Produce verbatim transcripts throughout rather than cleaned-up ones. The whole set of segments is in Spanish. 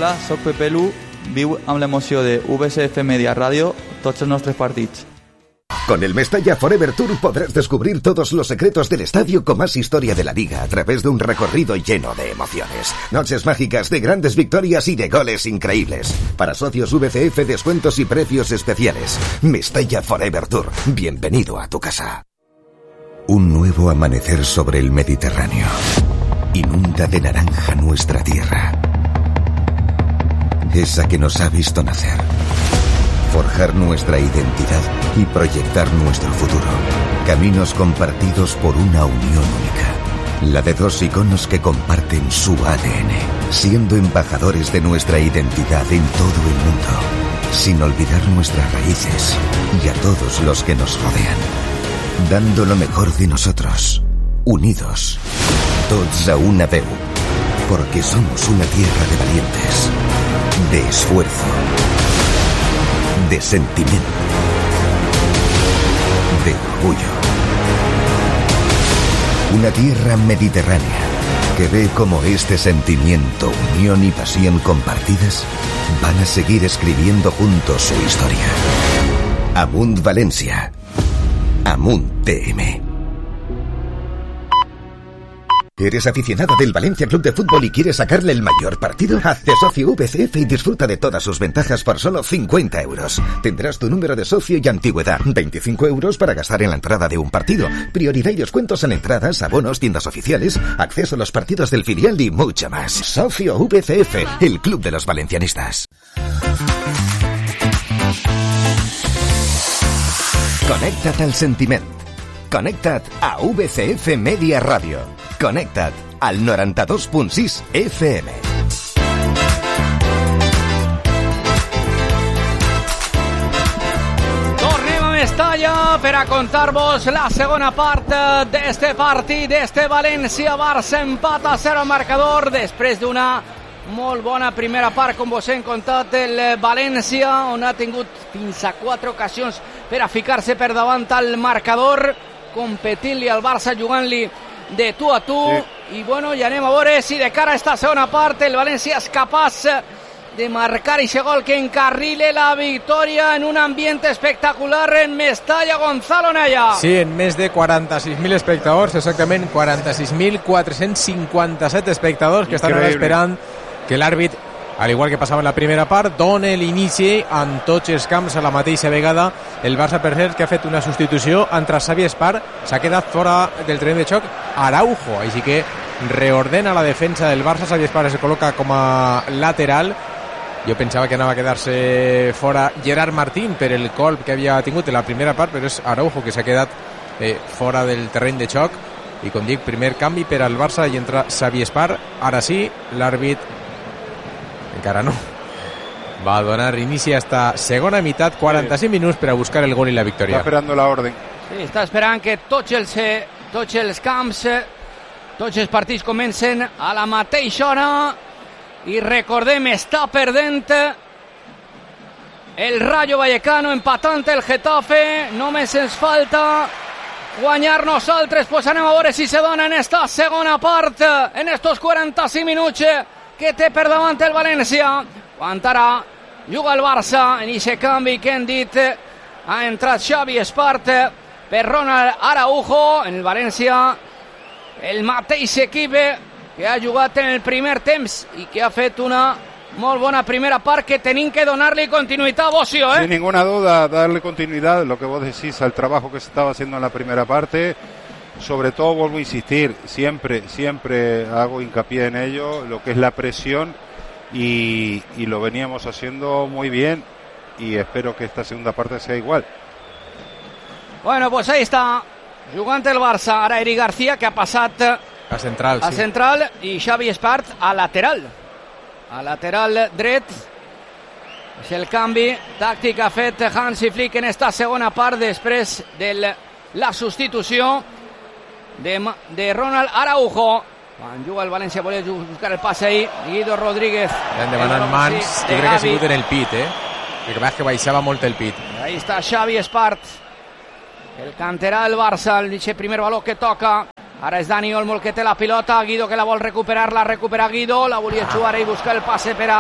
Hola, soc Pepe Lu, viu amb l'emoció de V C F Media Radio tots els nostres partits. Con el Mestalla Forever Tour podrás descubrir todos los secretos del estadio con más historia de la liga a través de un recorrido lleno de emociones. Noches mágicas de grandes victorias y de goles increíbles. Para socios V C F, descuentos y precios especiales. Mestalla Forever Tour. Bienvenido a tu casa. Un nuevo amanecer sobre el Mediterráneo. Inunda de naranja nuestra tierra. Esa que nos ha visto nacer. Forjar nuestra identidad y proyectar nuestro futuro. Caminos compartidos por una unión única. La de dos iconos que comparten su A D N, siendo embajadores de nuestra identidad en todo el mundo, sin olvidar nuestras raíces y a todos los que nos rodean. Dando lo mejor de nosotros, unidos, tots a una veu, porque somos una tierra de valientes, de esfuerzo, de sentimiento, de orgullo. Una tierra mediterránea que ve cómo este sentimiento, unión y pasión compartidas van a seguir escribiendo juntos su historia. Amunt Valencia. Amunt T M. ¿Eres aficionado del Valencia Club de Fútbol y quieres sacarle el mayor partido? Hazte socio V C F y disfruta de todas sus ventajas por solo cincuenta euros. Tendrás tu número de socio y antigüedad. veinticinco euros para gastar en la entrada de un partido. Prioridad y descuentos en entradas, abonos, tiendas oficiales, acceso a los partidos del filial y mucho más. Socio V C F, el club de los valencianistas. Connecta't al sentiment. Connecta't a V C F Media Radio. Connecta't al noranta-dos punt sis F M. Tornem a Mestalla per a contar-vos la segona part d'este partit, d'este València-Barça, empat a zero al marcador després d'una molt bona primera part, com vos hem contat, el València, on ha tingut fins a quatre ocasions per a ficar-se per davant al marcador, competint-li al Barça, jugant-li de tu a tu, sí. I bueno, ja anem a veure si de cara a esta segona part el València és capaç de marcar i gol que encarrile la victòria en un ambient espectacular en Mestalla. Gonzalo Naya. Sí, en més de quaranta-sis mil espectadors, exactament quaranta-sis mil quatre-cents cinquanta-set espectadors que estan ara esperant que l'àrbit, al igual que passava en la primera part, dona l'inici en tots els camps a la mateixa vegada. El Barça, per cert, que ha fet una substitució entre Xavi Espart, s'ha quedat fora del terreny de xoc Araujo, així que reordena la defensa del Barça. Xavi Espart es col·loca com a lateral. Jo pensava que anava a quedar-se fora Gerard Martín per el colp que havia tingut en la primera part, però és Araujo que s'ha quedat eh, fora del terreny de xoc. I com dic, primer canvi per al Barça i entra Xavi Espart. Ara sí, l'àrbit encara no va a donar inici a esta segona meitat, quaranta-cinc minuts per a buscar el gol i la victòria. Està esperant la orden. Sí, està esperant que tots els, tots els camps, tots els partits comencen a la mateixa hora i recordem, està perdent el Rayo Vallecano, empatant el Getafe, només ens falta guanyar nosaltres. Pues anem a veure si se dona en esta segona part, en estos quaranta-cinc minuts que té per davant el València. Quan ara juga el Barça en aquest canvi que hem dit, ha entrat Xavi Espart per Ronald Araujo. En el València el mateix equip que ha jugat en el primer temps i que ha fet una molt bona primera part que tenim que donar-li continuïtat, Bocio, ¿eh? Sin ninguna duda, darle continuidad, lo que vos decís, al trabajo que se estaba haciendo en la primera parte. Sobre todo, vuelvo a insistir, siempre, siempre hago hincapié en ello, lo que es la presión, y, y lo veníamos haciendo muy bien, y espero que esta segunda parte sea igual. Bueno, pues ahí está, jugant el Barça, ara Eric García, que ha passat a central, a sí. central, i Xavi Espart a lateral, a lateral dret. És el canvi tàctic que ha fet Hansi Flick en esta segona part després de la substitució de, de Ronald Araujo. Quan juga el València volia buscar el passe ahí, Guido Rodríguez. L'han demanat mans, sí, jo crec que ha sigut en el pit, eh? El que va que baixava molt el pit. Ahí està Xavi Espart, el canterà del Barça, el primer baló que toca. Ara és Dani Olmo el que té la pilota, Guido que la vol recuperar, la recupera Guido, la volia jugar i buscar el passe per a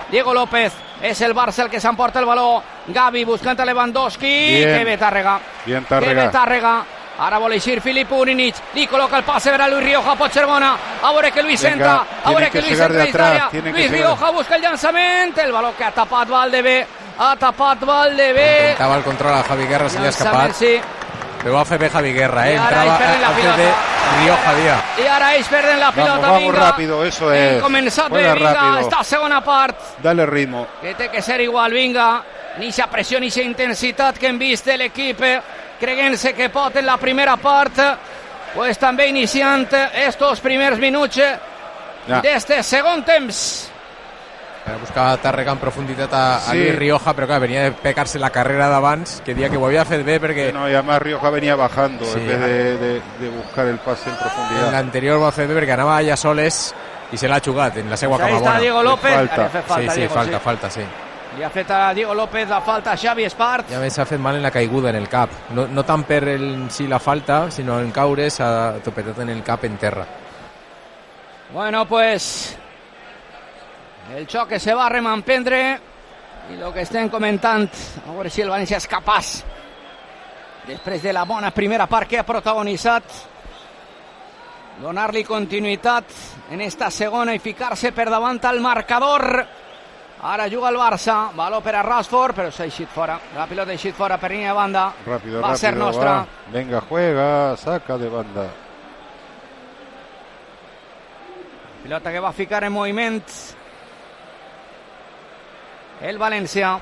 Diego López. És el Barça el que s'emporta el baló. Gavi buscant a Lewandowski. Bien. Que bé Tàrrega. Bien Tàrrega. Que bé Tàrrega. Ara vol eixir Filip Uninic. Li col·loca el passe per a Luis Rioja. Pot ser bona. A veure que Luis Venga, entra. A veure tiene que que Luis llegar de entra atrás, a tiene que Luis llegar. Rioja busca el llançament. El baló que ha tapat Valdebé. Ha tapat Valdebé. Intentaba el control a Javi Guerra, se le ha escapado. Sí. Pero hace bé Javi Guerra, ¿eh? I ara Entraba ells perden la antes de pilota. Rioja Díaz. I ara ells perden la pilota. Vamos, vamos vinga. rápido, eso es. Hem començat bé, Juega vinga. rápido. Esta segona part. Dale ritmo. Que té que ser igual, vinga. Ni esa pressió, ni esa intensitat que hem vist de l'equip, creient-se que pot en la primera part, pues també iniciant estos primers minuts Ya. d'este segon temps. Buscaba Tàrrega en profunditat a, a Sí. Luis Rioja, però clar, venia de pecar-se la carrera d'abans, que dia que ho havia fet bé perquè No, y además Rioja venía bajando Sí. en vez de, de- de buscar el pase en en profundidad. l'anterior ho ha fet bé perquè anava allà soles i se l'ha jugat en la seva Ahí cama està bona. Diego López. falta. Li ha fet Sí, falta, sí, Diego, falta, sí. falta, sí. Li ha fet a Diego López la falta a Xavi Espart. I a més s'ha fet mal en la caiguda en el cap. No, no tant per el, si la falta, sinó en caure s'ha topetat en el cap en terra. Bueno, pues el xoc que se va a remampendre i el que estem comentant, a veure si el València és capaç, després de la bona primera part que ha protagonitzat, donar-li continuïtat en esta segona i ficar-se per davant al marcador. Ara juga el Barça, baló per a Rashford, però s'ha eixit fora, la pilota ha eixit fora per línia de banda, Rápido, va a rápido. ser nostra. va. Venga, juega, saca de banda. Pilota que va ficar en moviment el València.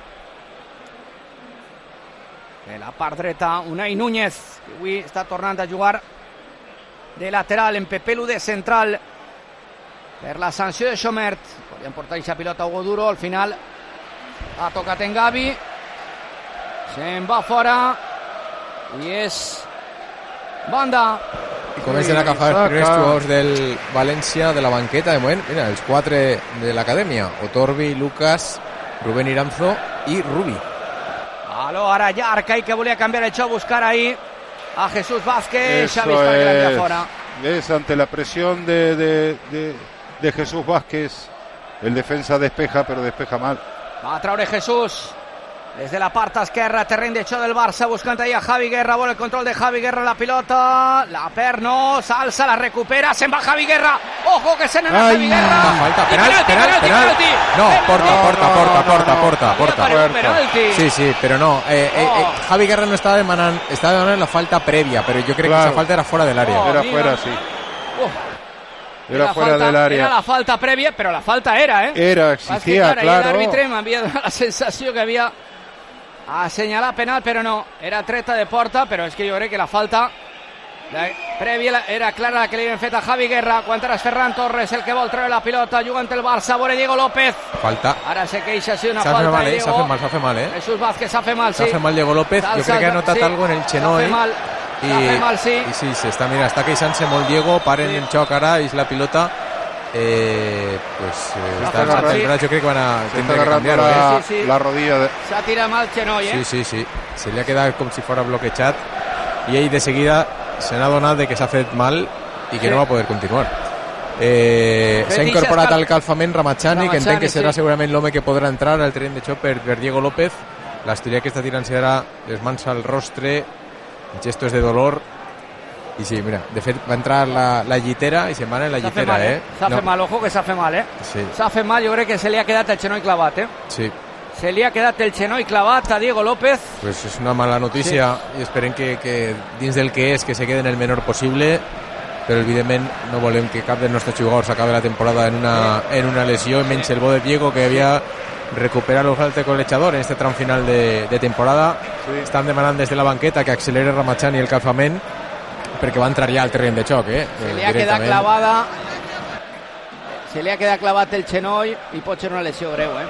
De la part dreta, Unai Núñez, que avui està tornant a jugar de lateral, en Pepelu de central, per la sanció de Schomert. Podien portar aquesta pilota a Hugo Duro, al final ha tocat en Gavi, se'n va fora, i és banda. I comencen a agafar els Saca. primers jugadors del València de la banqueta. De moment, mira, els quatre de l'acadèmia. Otorbi, Lucas, Rubén Iranzo i Rubi. Aló, ara Yarca, que volia canviar el xoc, buscar ahí a Jesús Vázquez. Eso Xavi està es, allà fora. es ante la presión de, de, de, de Jesús Vázquez. El defensa despeja, pero despeja mal. Va a traure Jesús desde la part esquerra, terreny de xoc del Barça, buscant ahí a Javi Guerra, vol el control de Javi Guerra, la pilota, la per no, s'alça, la recupera, se'n va Javi Guerra, ojo que se n'ha Ai. Javi Guerra. Va, falta, I penal, penal, penal. No, porta, No, porta, no, porta, no, porta, no, porta, no. porta. Parece un penalti. Sí, sí, però no. Eh, eh, eh, Oh. Javi Guerra no estava demanant, estava demanant la falta prèvia, però jo crec Claro. que esa falta era fora de l'àrea. Oh. Era mira. fuera, sí. Uf, Era la fuera falta- del Era área. la falta prèvia, però la falta era, eh? Era, Passa que, existía, clar, ahí claro. l'àrbitre m'havia donat la sensació que havia assenyalat penal, però no, era treta de porta, però és que jo crec que la falta la prèvia era clara, la que li havien fet a Javi Guerra. Quan ara és Ferran Torres el que vol treure la pilota, jugant el Barça, veure Diego López, Falta. ara se queixa, sí, una S'ha fet falta mal, de eh? S'ha Diego. fet mal, s'ha fet mal, eh? Jesús Vázquez s'ha fet mal, sí. S'ha fet mal Diego López. Jo crec que ha notat sí, algo en el s'ha xenoi. fet mal, s'ha fet mal, sí. I sí, sí, està, mira, està queixant-se molt Diego, paren Sí. el xoc ara, és la pilota. Eh, pues eh, S'ha està fet mal, agarrant sí. el braç, jo crec que van a Se está tindre que agarrando canviar-ho, eh? la, Sí, sí. la rodilla. De... S'ha tirat mal Xenoi, eh? Sí, sí, sí. Se li ha quedat com si fora bloquejat i ell de seguida se n'ha donat de que s'ha fet mal i que Sí. no va poder continuar. Eh, s'ha Fetitxa incorporat escal- al calfament Ramachani, que entenc que Ramachani, serà sí. segurament l'home que podrà entrar al terreny de xoc per, per Diego López. L'Asturià que està tirant-se ara les mans al rostre, gestos de dolor. I sí, mira, de fet va entrar la, la llitera i se'n va anar en la S'ha fet llitera, mal, eh? S'ha No, fet mal, ojo que s'ha fet mal, eh? Sí, S'ha fet mal, jo crec que se li ha quedat el xenoi clavat, eh? sí. Se li ha quedat el xenoi clavat a Diego López. Pues és una mala notícia i esperem que, que dins del que és que se quede en el menor possible, però evidentment no volem que cap dels nostres jugadors acabi la temporada en una, en una lesió, i menys el bo de Diego, que havia recuperat el falta colechador en este tram final de, de temporada. Sí. Estan demanant des de la banqueta que acceleri Ramachani el calfament perquè va entrar ja al terreny de xoc, eh? Se li ha quedat clavada. Se li ha quedat clavat el xenoi i pot ser una lesió greu, eh?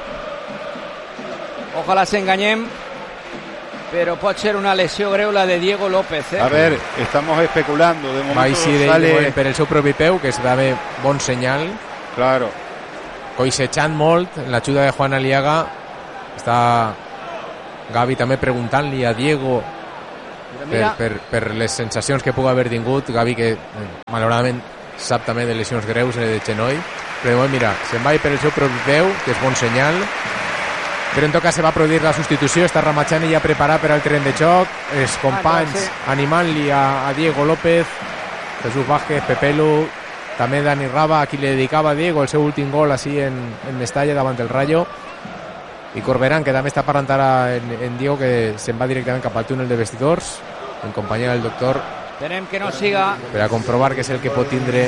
Ojalà s'enganyem, però pot ser una lesió greu la de Diego López, eh? A ver, estamos especulando. De Va momento així de, sale. de, per el seu propi peu, que es dava bon senyal, Claro. coixejant molt en l'ajuda de Juan Aliaga. Està Gavi també preguntant-li a Diego Però per, mira, per, per les sensacions que pugui haver tingut. Gavi, que eh, malauradament sap també de lesions greus, eh, de xenoi. però de moment, mira, se'n va per el seu propi peu, que és bon senyal, però en tot cas se va produir la substitució, està Ramachani ja preparat per al tren de xoc, els companys ah, sí. animant-li a, a Diego López, Jesús Vázquez, Pepelu, també Dani Raba, a qui li dedicava a Diego el seu últim gol així en, en Mestalla davant del Rayo, i Corberán, que també està parlant ara en, en Diego, que se'n va directament cap al túnel de vestidors en companyia del doctor. Esperem que no siga per a comprovar que és el que pot tindre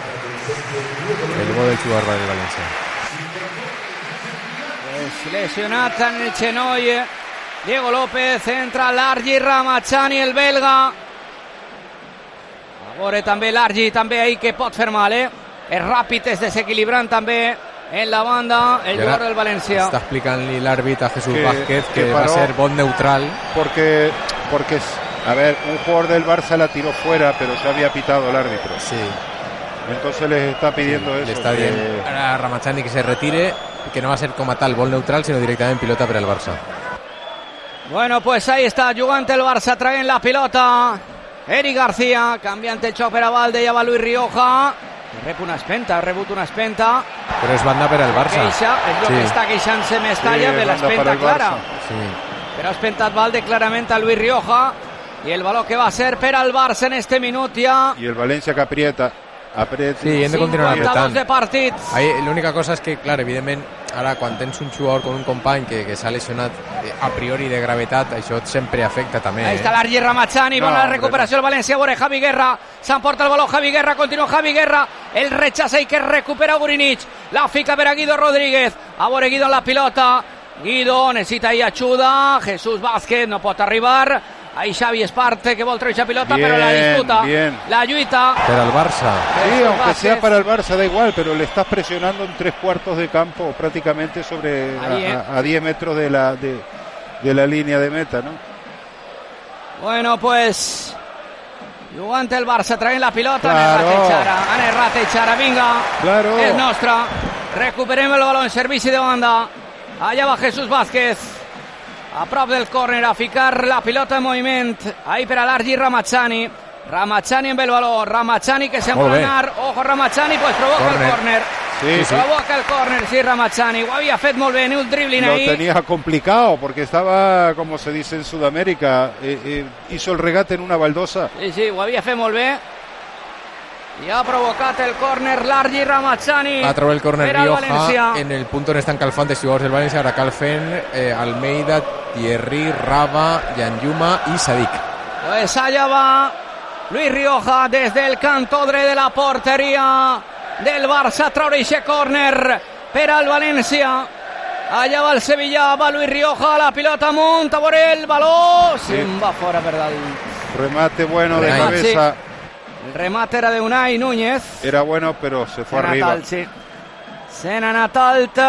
el gol del jugador del València. Es lesionat en el genoll Diego López, entra Largi Ramachani, el belga. A veure també Largi, també ahí que pot fer mal, eh? És ràpid, és desequilibrant també en la banda, el jugador del València. Està explicant-li l'àrbit a Jesús que, Vázquez que, que va a ser bon neutral. Porque, porque, a ver, un jugador del Barça la tiró fuera, pero se había pitado el árbitro. Sí. Entonces les está pidiendo sí, eso. Le está que... bien a Ramachani que se retire, que no va a ser como tal gol neutral, sino directamente pilota para el Barça. Bueno, pues ahí está, jugante el Barça, traen la pilota. Eric García, canviant el xoc per a Valde, ja va Luis Rioja. Rep una espenta, ha rebut una espenta. Però és banda per al Barça. Queixa, és el sí. que està queixant-se Mestalla, sí, per l'espenta clara. Sí. Però ha espentat Valde clarament a Luis Rioja. I el baló que va ser per al Barça en este minut ja. I el València que aprieta. Aprieta. Sí, hem de continuar apretant. de partits. L'única cosa és que, clar, evidentment, ara quan tens un jugador con un company que, que s'ha lesionat eh, a priori de gravetat, això sempre afecta també. Ahí està Largi Ramachani, no, bona recuperació el València, veure Javi Guerra, s'emporta el baló Javi Guerra, continua Javi Guerra, el rechaça i que recupera Gurinic, la fica per a Guido Rodríguez, a veure Guido en la pilota, Guido necessita ahí ajuda, Jesús Vázquez no pot arribar, ahí Xavi Esparte que vol treure pilota, bien, però la disputa, bien. La lluita para el Barça. Sí, aunque Vázquez. Sea para el Barça da igual, pero le estás presionando en tres cuartos de campo prácticamente sobre ahí, a, eh. a, a diez metros de la de, de la línea de meta, ¿no? Bueno, pues jugant el Barça, traient la pilota, claro. han errat Echara, han errat Echara, vinga, claro. És nostra, recuperem el baló en servici de banda, allà va Jesús Vázquez, a prop del córner, a ficar la pilota en moviment, ahí per a Largi Ramachani, Ramachani amb el baló, Ramachani que se'n vol anar, ojo Ramachani, pues provoca corner. el córner, sí, sí. provoca el córner, sí Ramachani, ho havia fet molt bé, ni un dribbling ahí. Lo tenía complicado, porque estaba, como se dice en Sudamérica, eh, eh, hizo el regate en una baldosa. Sí, sí, ho havia fet molt bé. I ha provocat el córner Largi Ramachani. Ha trobat el córner Rioja en el punt on estan calfant els jugadors del València. Ara calfen eh, Almeida, Thierry, Raba, Yanyuma i Sadik. Pues allá va Luis Rioja desde el canto dret de la porteria del Barça. Traure ese córner per al València. Allà va el Sevilla, va Luis Rioja, la pilota amunt, a veure el baló. Sí. Se'n va fora, verdad. Remate bueno de remate, cabeza. Sí. El remate era de Unai Núñez. Era bueno, pero se fue Sena arriba. Tal, sí. Se n'ha anat alt.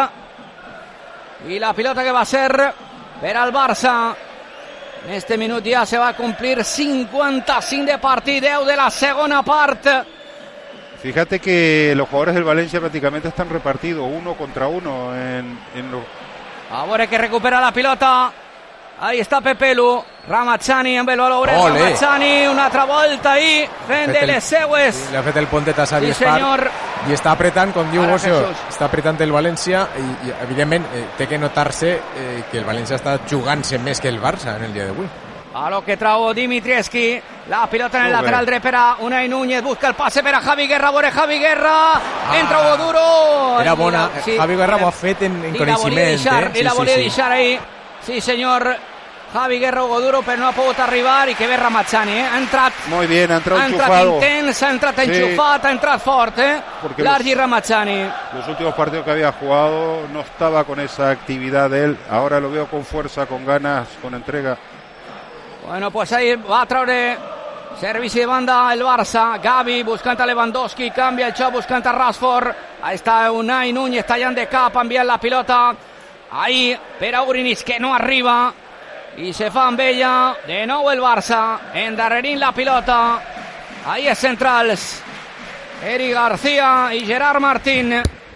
I la pilota que va ser per al Barça. En este minut ja se va a cumplir cincuenta-cinc de partit, deu de la segona part. Fíjate que los jugadores del Valencia prácticamente están repartidos uno contra uno en, en los... A veure que recupera la pilota. Ahí està Pepelu, Ramachani amb el valor, Ramachani, una altra volta ahí, fent de les seues. Sí, li ha fet el pontet a Xavi sí, Espart i està apretant, com diu Bocio, està apretant el València i, i evidentment eh, té que notar-se eh, que el València està jugant-se més que el Barça en el dia d'avui. A lo que trau Dimitrievski, la pilota en el Muy lateral dret per a Unai Núñez, busca el passe per a Javi Guerra, veure Javi Guerra, ah, entra Hugo Duro. Era bona, la, sí, Javi Guerra ho ha fet en, en coneixement. Deixar, eh? I la sí, volia sí, deixar ahí, sí senyor. Javi Guerra, Hugo Duro, però no ha pogut arribar i que ve Ramachani, eh? Ha entrat, Muy bien, ha entrado ha entrat enchufado. intens, ha entrat sí. enxufat, ha entrat fort, eh? Porque Largi los, Ramachani. Los últimos partidos que había jugado no estaba con esa actividad de él, ahora lo veo con fuerza, con ganas, con entrega. Bueno, pues ahí va a traure servici de banda el Barça, Gavi buscant a Lewandowski, canvia el xoc buscant a Rashford, ahí està Unai Núñez tallant de cap, enviant la pilota, ahí per a Urinic que no arriba, i se fa amb ella, de nou el Barça, endarrerint la pilota, ahí és centrals, Eric García i Gerard Martín,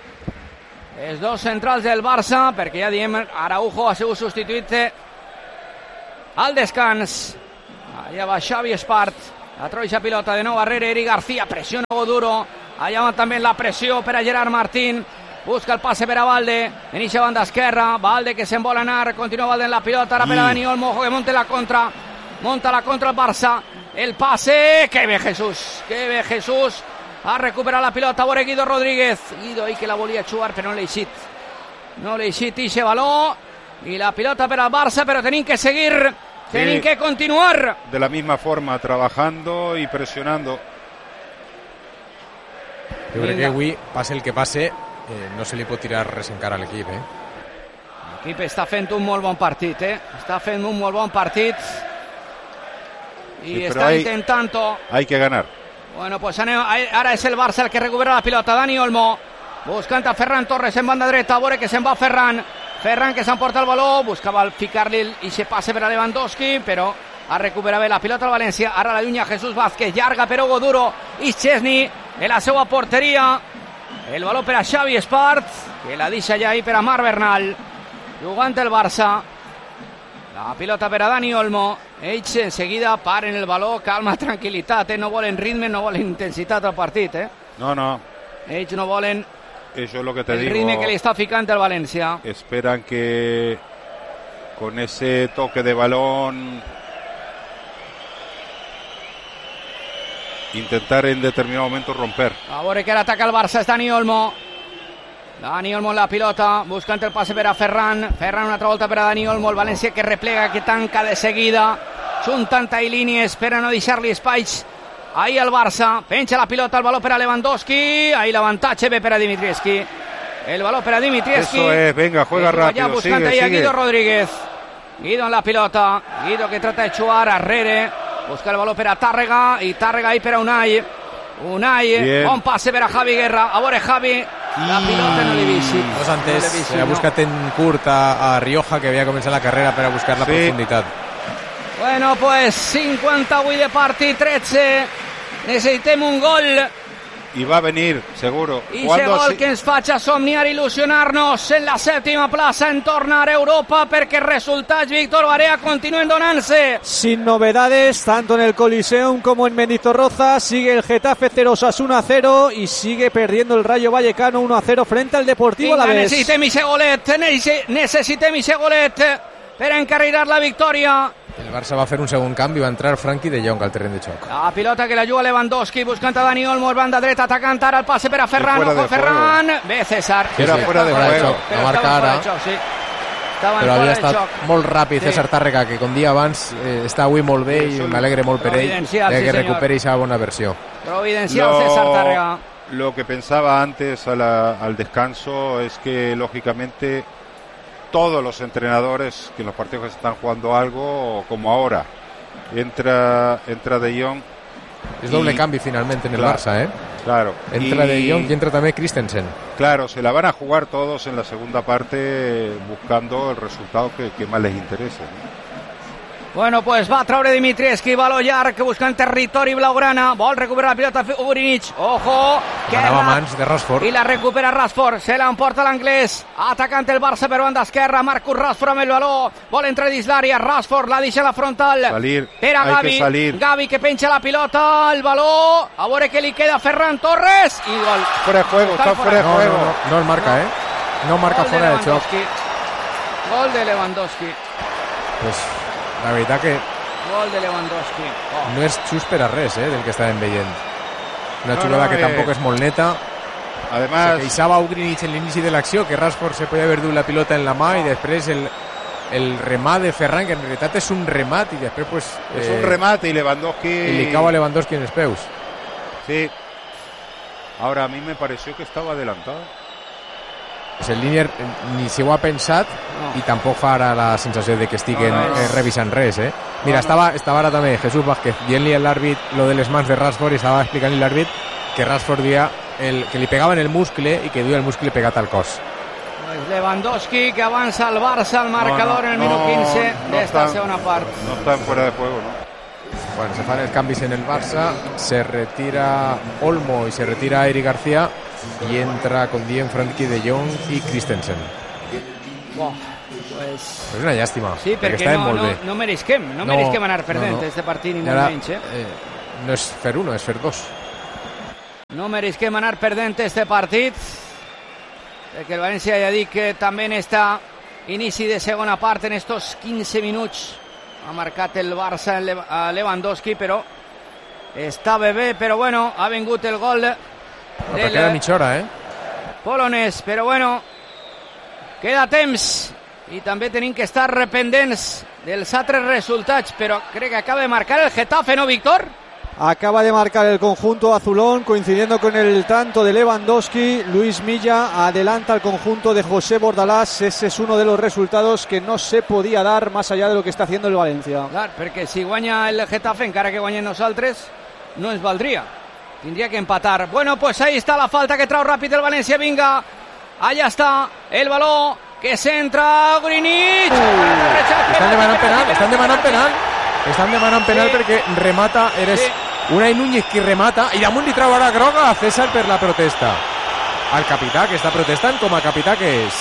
els dos centrals del Barça, perquè ja diem, Araujo ha sigut substituït al descans, allà va Xavi Espart, la troixa pilota de nou darrere, Eric García, pressiona Hugo Duro, allà va també la pressió per a Gerard Martín, busca el passe per a Valde, inicia banda esquerra, Valde que se'n vol anar, continua Valde en la pilota, ara per a Dani Olmo, que monta la contra, monta la contra el Barça, el passe, que bé Jesús, que bé Jesús, ha recuperat la pilota, a veure Guido Rodríguez, Guido ahí que la volia xugar però no l'ha eixit, no l'ha eixit ixe baló, i la pilota per al Barça, però tenim que seguir, tenim sí, que continuar. De la misma forma, trabajando y presionando. Jo crec que avui, passe el que passe, eh, no se li pot tirar res encara a l'equip, eh? L'equip està fent un molt bon partit, eh? Està fent un molt bon partit i sí, està hay, intentant... Hay que ganar. Bueno, pues anem, ara és el Barça el que recupera la pilota. Dani Olmo, buscant a Ferran Torres en banda dreta, a veure que se'n va Ferran. Ferran que s'emporta el baló, buscava ficar-li i se passe per a Lewandowski, però ha recuperat bé la pilota al València. Ara la llunya Jesús Vázquez, llarga per Hugo Duro i Chesney en la seva porteria. El baló per a Xavi Espart, que la deixa ja ahí per a Marc Bernal, jugant el Barça. La pilota per a Dani Olmo, ells en seguida paren el baló, calma, tranquil·litat, eh? No volen ritme, no volen intensitat al partit, eh? No, no. Ells no volen Eso es lo que te el digo, ritme que li està ficant el València. Esperan que con ese toque de balón intentar en determinado momento romper. A veure que ara ataca el Barça, és Dani Olmo. Dani Olmo en la pilota, buscant el passe per a Ferran. Ferran una altra volta per a Dani Olmo. El València que replega, que tanca de seguida. Juntant ahí línies per a no deixar-li espais. Ahí el Barça, penja la pilota, el baló per a Lewandowski. Ahí l'avantatge ve per a Dimitrievski. El baló per a Dimitrievski. Eso es, venga, juega rápido, buscant sigue, ahí a sigue. Guido Rodríguez. Guido en la pilota. Guido que trata de xugar arrere. Busca el baló per a Tàrrega. I Tàrrega ahí per a Unai. Unai, Bien. bon passe per a Javi Guerra. A veure Javi, la pilota no li visi. Dos antes, no visi, se ha no. buscat en curt a, a Rioja, que havia començat la carrera per a buscar la Sí. profunditat. Bueno, pues cinquanta-vuit de partit, tretze. Necessitem un gol. Y va a venir, seguro. I ese gol así? que ens faci somniar i il·lusionar-nos en la sèptima plaça en tornar a Europa, perquè resultats, Víctor Barea, continuen donant-se. Sin novedades, tanto en el Coliseum como en Mendizorroza. Sigue el Getafe cero, Osasuna cero y sigue perdiendo el Rayo Vallecano uno a cero frente al Deportivo Vinga, Alavés. necessitem ese golet, necessitem ese golet per encarrilar la victòria. El Barça va fer un segon canvi, va entrar Frankie de Jong al terreny de xoc. La pilota que la juga Lewandowski, buscant a Dani Olmo, banda dreta, atacant ara el passe per a Ferran, fuera ojo de Ferran, bé César. Era Sí, fuera de estava juego. xoc, però No marca estava ara. fora de xoc, sí. Estaven Però fora havia de estat xoc. molt ràpid Sí. César Tàrrega, que com dia abans eh, està avui molt bé i m'alegre molt per ell Providencial, de sí, que senyor. recuperi aquesta bona versió. Providencial César Tàrrega. Lo que pensaba antes a la- al descanso es que lógicamente todos los entrenadores que en los partidos están jugando algo, como ahora, entra entra De Jong. És doble y- canvi finalmente en el Claro. Barça, eh? Claro. Entra y, De Jong y entra també Christensen. Claro, se la van a jugar todos en la segunda parte buscando el resultado que, que más les interese, ¿no? Bueno, pues va a traure Dimitrievski, baló llarg, buscant territori blaugrana, vol recuperar la pilota Urinich, ojo, que Anava a la- mans de Rashford. i la recupera Rashford, se l'emporta l'anglès, atacant el Barça per banda esquerra, Marcus Rashford amb el baló, vol entrar dins l'àrea, Rashford la deixa a la frontal, Salir, per a hay Gavi, que salir. Gavi que penja la pilota, el baló, a veure què li queda a Ferran Torres, i gol. Fuera de juego, está fuera de No, juego. no, no, no el marca, eh? No marca Gol de fuera del xoc. Lewandowski. Gol de Lewandowski, Pues, la veritat que gol de Lewandowski. Oh. no és just per a res, eh, del que estàvem veient. Una No, jugada no, que eh, tampoc és molt neta. Además, Se queixava Ugrinic en l'inici de l'acció, que Rashford se podia haver dut la pilota en la mà, i després el, el remat de Ferran, que en realitat és un remat, i després pues, es eh, un remate y Lewandowski. i li cau a Lewandowski en els peus. Sí. Ahora a mí me pareció que estaba adelantado. Pues el línier ni s'ho ha pensat No. i tampoc fa ara la sensació de que estiguen No, no és- eh, revisant res, eh? Mira, no. estava, estava ara també Jesús Vázquez dient-li a l'àrbit lo de les mans de Rashford, i estava explicant-li l'àrbit que Rashford dia el, que li pegava en el muscle i que duia el muscle pegat al cos. Pues Lewandowski que avanza al Barça al marcador No, no, en el minuto no, quince no de esta están- segunda parte. No están fuera de juego, ¿no? Bueno, se fan els canvis en el Barça, se retira Olmo y se retira Eric García y entra con Dien, Frankie de Jong y Christensen. Buah, pues... És una llàstima, Sí, perquè perquè estàvem no, molt no, bé. no meresquem, no, No, meresquem anar no, perdent no. este partit ni I molt ara, menys, eh? eh, no és fer uno, és fer dos. no merisquem anar perdent este partit, perquè el València ja dic que també en esta inici de segona part, en estos quinze minuts ha marcat el Barça a Lewandowski, però estava bé, però bueno, ha vingut el gol del no, queda mitja hora, eh? polonès, però bueno, queda temps i també tenim que estar pendents dels altres resultats, però crec que acaba de marcar el Getafe, ¿no, Víctor? Acaba de marcar el conjunto azulón, coincidiendo con el tanto de Lewandowski. Luis Milla adelanta al conjunto de José Bordalás. Ese es uno de los resultados que no se podía dar más allá de lo que está haciendo el Valencia. Clar, perquè si guanya el Getafe, encara que guanyen nosaltres, no ens valdria. Tindria que empatar. Bueno, pues ahí está la falta que trau ràpid el València. Vinga, allà està el baló que centra Greenwich. Uh, estan demanant penal, estan demanant penal. Estan demanant penal sí. perquè remata, eres sí. Unai Núñez qui remata i damunt li trau ara groga a César per la protesta. Al capità, que està protestant com a capità que és.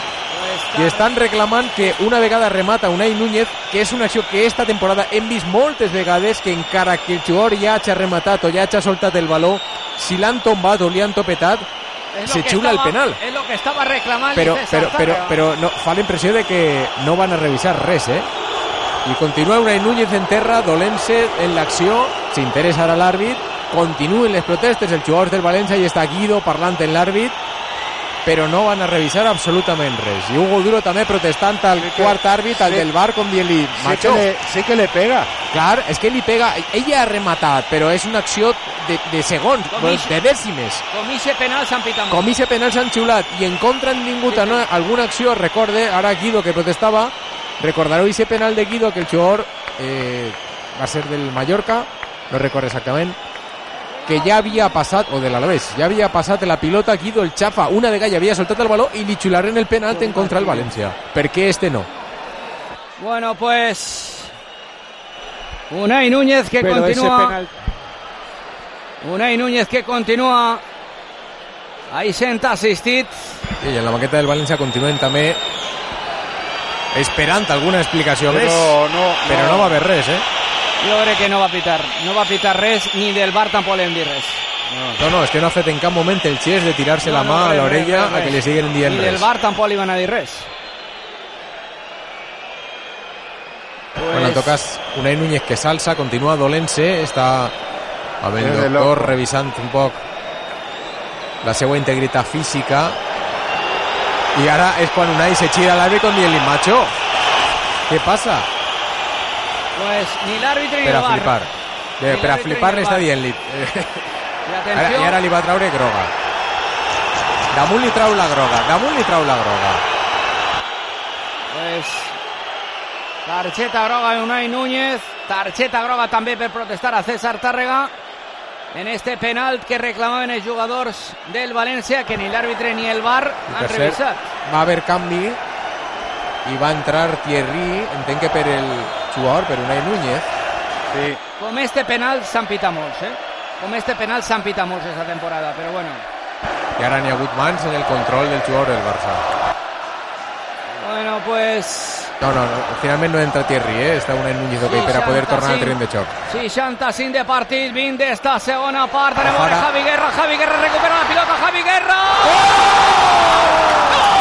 I estan reclamant que una vegada remata Unai Núñez, que és una acció que esta temporada hem vist moltes vegades, que encara que el jugador ja hagi rematat o ja hagi soltat el baló, si l'han tombat o li han topetat, se xula estaba, el penal. És el que estava reclamant. Però, però, però, però no, fa la impressió de que no van a revisar res, eh? I continua Unai Núñez en terra, dolent-se en l'acció, s'interessa ara l'àrbit, continuen les protestes, els jugadors del València i està Guido parlant en l'àrbit, però no van a revisar absolutament res. I Hugo Duro també protestant al sí que, quart àrbit, sí, al del bar, com dient-li, macho. Sí que, le, sí que le pega. Clar, és que li pega, ella ha rematat, però és una acció de, de segons, ixe, de dècimes. Com ixe penal s'han pitat. Com ixe penal s'han xiulat, i en contra han vingut sí, sí. alguna acció, recorde, ara Guido que protestava, recordareu ese penal de Guido que el jugador eh, va ser del Mallorca, no recordo exactament, que ja havia passat, o de l'Alavés, ja havia passat la pilota, Guido el xafa, una vegada ja havia soltat el baló i li xularen el penal en contra el València. Per què este no? Bueno, pues Unai Núñez que Pero continua penal... Unai Núñez que continua ahí senta assistit. I en la maqueta del València continuen també esperant alguna explicació però més, no, però no. no va haver res, eh? Jo crec que no va pitar, no va pitar res, ni del bar tampoc li hem dit res. No, no, és que no ha fet en cap moment el xest de tirar-se no, la mà no, res, a l'orella res, res, a que li siguen dient res. Ni del bar tampoc li van a dir res. Pues... Bueno, en tot cas, Unai Núñez que s'alça, continua dolent-se, està amb el doctor revisant un poc la seva integritat física, i ara és quan Unai se gira a l'àrbit com dient-li, macho, què passa? Pues ni l'àrbitre ni per el a bar. flipar. Eh, per a flipar li està dient-li. Ara, I ara li va traure groga. Damunt li trau la groga, damunt li trau la groga. Pues targeta groga de Unai Núñez, targeta groga també per protestar a César Tàrrega en este penal que reclamaven els jugadors del València, que ni l'àrbitre ni el bar han revisat. Va haver canvi i va entrar Thierry, entenc que per el jugador, per Unai Núñez. Sí. Com este penal s'han pitat molts, eh? Com este penal s'han pitat molts aquesta temporada, però bueno. I ara n'hi ha hagut mans en el control del jugador del Barça. Bueno, pues... No, no, no, finalment no entra Thierry, eh? Està Unai Núñez ok per a poder tornar al terreny de xoc. seixanta-cinc de partit, vint d'esta segona part. Anem a veure Javi Guerra, Javi Guerra recupera la pilota, Javi Guerra! Gol!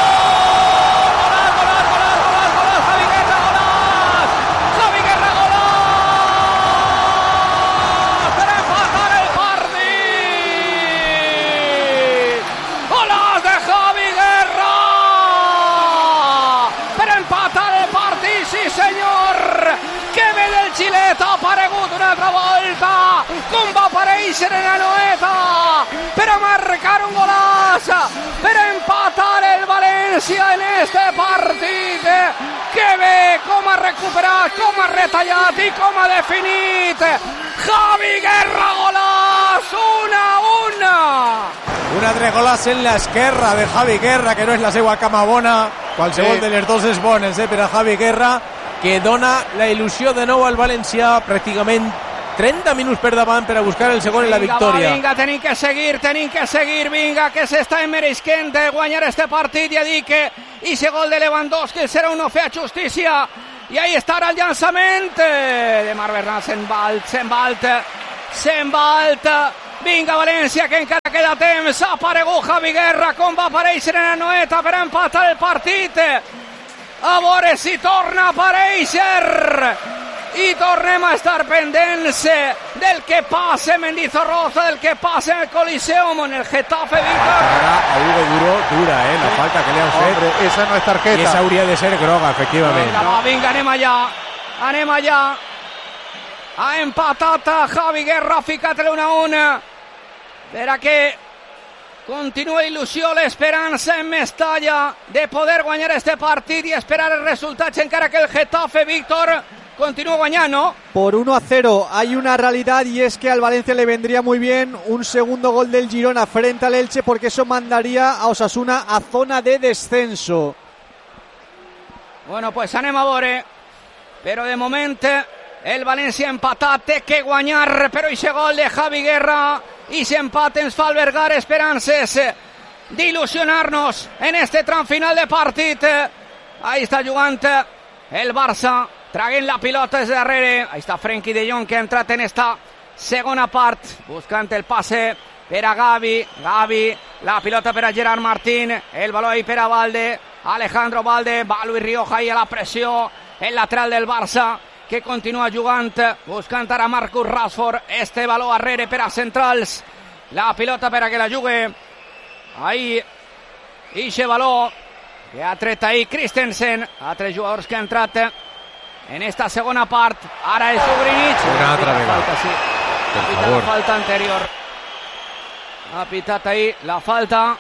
Xilet ha aparegut una altra volta, com va aparèixer en la noeta per a marcar un golaç, per a empatar el València en este partit. Que bé com ha recuperat, com ha retallat i com ha definit Javi Guerra. Golaç, una a una. Un altre golaç en l'esquerra de Javi Guerra, que no és la seva cama bona, qualsevol sí. de les dos és bones, eh, per a Javi Guerra, que dona la il·lusió de nou al València, pràcticament trenta minuts per davant per a buscar el segon i la victòria. Va, vinga, tenim que seguir, tenim que seguir, vinga, que s'està mereixent de guanyar este partit. Ja dic que ese gol de Lewandowski serà un no fer justícia, i ahí estarà el llançament de Marc Bernal. Se'n va alt, se'n va alt, se'n va alt, Vinga València, que encara queda temps. Ha aparegut Javi Guerra, com va aparèixer en la noeta per empatar el partit. A veure si torna a aparèixer. I tornem a estar pendents del que passa en Mendizorroza, del que passa en el Coliseum, en el Getafe. Ahora a Hugo Duro, dura, eh, la falta que le han fet. Hombre, esa no es tarjeta. I esa hauria de ser groga, efectivament. Vinga, va, vinga, anem allà. Anem allà. Ha empatat Javi Guerra, ha ficat l'u a u. Per que continua il·lusió, l'esperança en Mestalla de poder guanyar este partit i esperar els resultats, encara que el Getafe, Víctor, continúa guanyando. Por uno a cero hay una realidad, y es que al Valencia le vendría muy bien un segundo gol del Girona frente al Elche, porque eso mandaría a Osasuna a zona de descenso. Bueno, pues anem a veure, però de moment el València empatat, té que guanyar, però aquest gol de Javi Guerra i si empat ens fa albergar esperances d'il·lusionar-nos en este tram final de partit. Ahí està jugant el Barça, traguent la pilota des de darrere. Ahí està Frenkie de Jong, que ha entrat en esta segona part, buscant el passe per a Gavi. Gavi, la pilota per a Gerard Martín, el baló ahí per a Valde, Alejandro Valde, va Luis Rioja ahí a la pressió, el lateral del Barça, que continua jugant, buscant ara Marcus Rashford. Este baló arrere per a centrals, la pilota per a que la jugue ahí, ixe baló que ha tret ahí Christensen. Altres jugadors que han entrat en esta segona part. Ara és Ugrinic, una altra vegada, falta, sí. per ha pitat favor, la falta anterior, ha pitat ahí la falta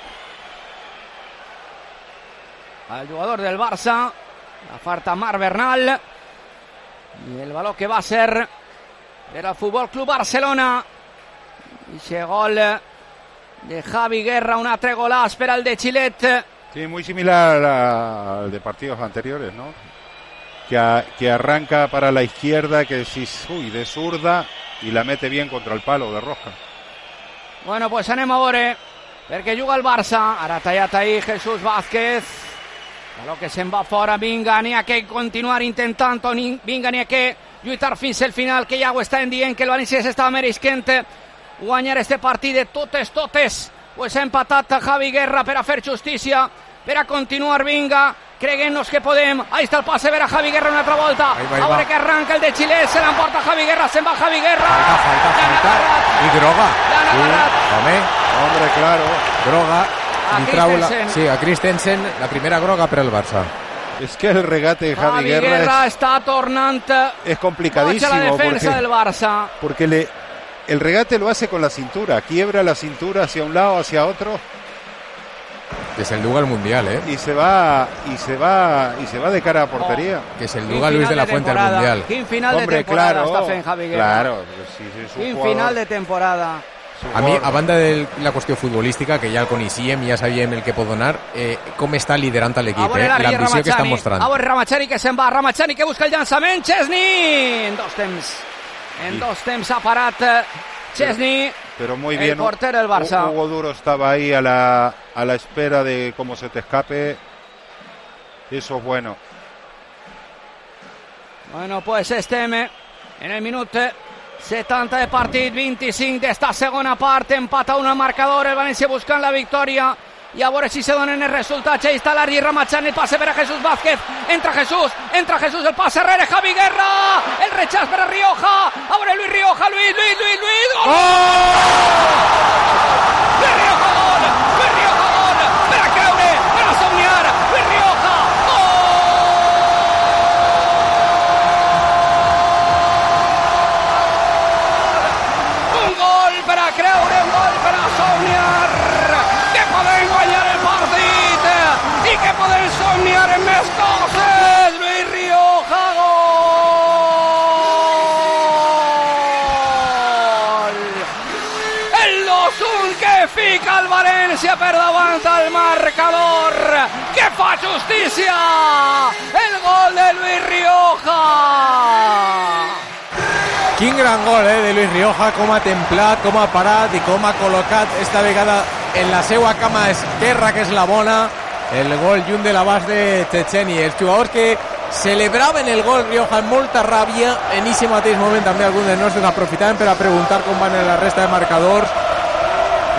al jugador del Barça, la falta Marc Bernal, i el baló que va ser per al Futbol Club Barcelona. Ixe gol de Javi Guerra, un altre golaç per al de Chilet. Sí, muy similar al de partidos anteriores, ¿no? Que, a, que arranca para la izquierda, que si uy, de zurda, y la mete bien contra el palo de Roja. Bueno, pues anem a veure, perquè juga el Barça. Ara tallat ahí Jesús Vázquez, baló que se'n va fora. Vinga, n'hi ha que continuar intentant, vinga, n'hi ha que lluitar fins al final, que ja ho estan dient, que el València s'estava mereixent guanyar este partit de totes, totes. Pues ha empatat Javi Guerra per a fer justícia, per a continuar. Vinga, creguem-nos que podem. Ahí està el passe per a Javi Guerra una altra volta. Ahí va, ahí a veure va. que arranca el de Xile, se l'emporta Javi Guerra, se'n va Javi Guerra. Falta, falta, falta. I groga. L'han agarrat. Sí, home, Hombre, claro. groga. A Li trau la, Christensen. sí, a Christensen, la primera groga per al Barça. Es que el regate de Javi, Javi Guerra, Guerra es, està tornant es complicadísimo. la defensa porque, del Barça. porque le, el regate lo hace con la cintura. Quiebra la cintura hacia un lado, hacia otro. Que se el duga al Mundial, eh. Y se va y se va y se va de cara a portería. Que se el Quin duga Luis de la final Fuente al temporada. Mundial. Quin final de Hombre, temporada claro, està fent Javi Guerra. claro, pues sí, sí, es un Quin jugador- final de temporada. es un A mi, jugador- a banda de la qüestió futbolística, que ja el coneixíem, ja sabíem el que pot donar, eh, com està liderant A l'equip, veure eh? l'Arri l'ambició que està Ramachani. mostrant. A veure Ramachani que se'n va. Ramachani que busca el llançament. Chesney! En dos temps. En Sí. dos temps ha parat eh, Chesney. Pero muy el bien. portero del Barça. Hugo Duro estaba ahí a la, a la espera de cómo se te escape. Eso es bueno. Bueno, pues estem en el minut setanta de partit, vint-i-cinc d'esta segona part, empat a un al marcador, el València buscant la victòria, i a veure si se donen els resultats. Ahí està l'Arri Ramachani, el passe per a Jesús Vázquez, entra Jesús, entra Jesús, el passe rere Javi Guerra, el rechaç per a Rioja, a veure Luis Rioja, Luis, Luis, Luis, Luis, gol! Luis Rioja, gol! Luis Rioja, gol! Per a creure, per a somniar, Luis Rioja, un gol per a creure, un gol per a somniar, que podem guanyar el partit i que podem somniar en més coses. Luis Rioja, gol! El dos un que fica el València per davant al marcador, que fa justícia, el gol de Luis Rioja. Quin gran gol, eh, de Luis Rioja, com ha templat, com ha parat i com ha col·locat esta vegada en la seva cama esquerra, que és la bona, el gol lluny de l'abast de Checheni. Els jugadors que celebraven el gol Rioja amb molta ràbia, en aquest mateix moment també alguns dels nostres aprofitaven per a preguntar com van en la resta de marcadors.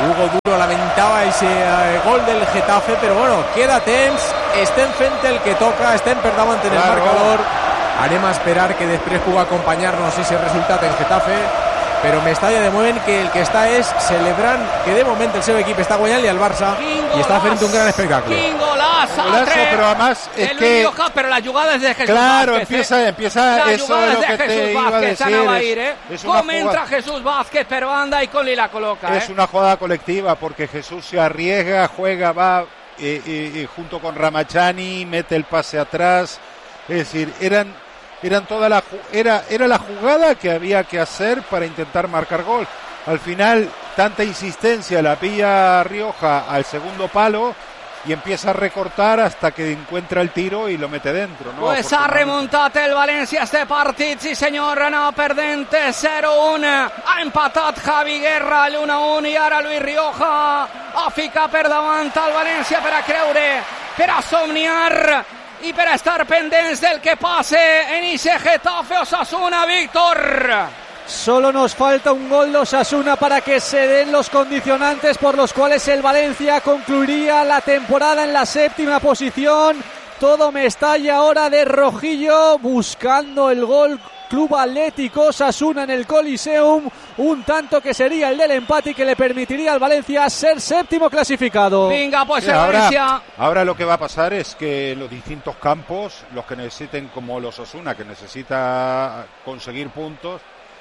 Hugo Duro lamentaba ese eh, gol del Getafe, pero bueno, queda temps, estem fent el que toca, estem per davant en el claro. marcador. Anem a esperar que després pugui acompanyar-nos ese resultat en Getafe, però Mestalla de moment que el que està és celebrant que de moment el seu equip està guanyant-li al Barça i està fent un gran espectacle. ¡Qué golazo! Golazo, pero además es el que... Rioja, pero la jugada es de Jesús Claro, Vázquez, empieza, ¿eh? empieza la eso jugada es es lo de que te Jesús iba a Vázquez, decir. Ana Es, Bair, ¿eh? es una ¿Cómo entra jugada, Jesús Vázquez, pero anda y con Lila coloca? es ¿eh? una jugada colectiva porque Jesús se arriesga, juega, va y, y, y junto con Ramachani, mete el pase atrás. Es decir, eran, eran toda la, era, era la jugada que había que hacer para intentar marcar gol. Al final, tanta insistencia, la pilla Rioja al segundo palo y empieza a recortar hasta que encuentra el tiro y lo mete dentro, ¿no? Pues ha remuntat el València este partit, sí senyor, anava perdent zero un, ha empatat Javi Guerra l'u a un i ara Luis Rioja ha ficat per davant al València per a creure, per a somniar i per a estar pendents del que passe en ese Getafe Osasuna, Víctor. Solo nos falta un gol de Osasuna para que se den los condicionantes por los cuales el Valencia concluiría la temporada en la séptima posición. Todo Mestalla ahora de rojillo buscando el gol. Club Atlético Osasuna en el Coliseum, un tanto que sería el del empate y que le permitiría al Valencia ser séptimo clasificado. Venga, pues Sí, el ahora, Valencia. ahora lo que va a pasar es que los distintos campos, los que necesiten, como los Osasuna, que necesita conseguir puntos,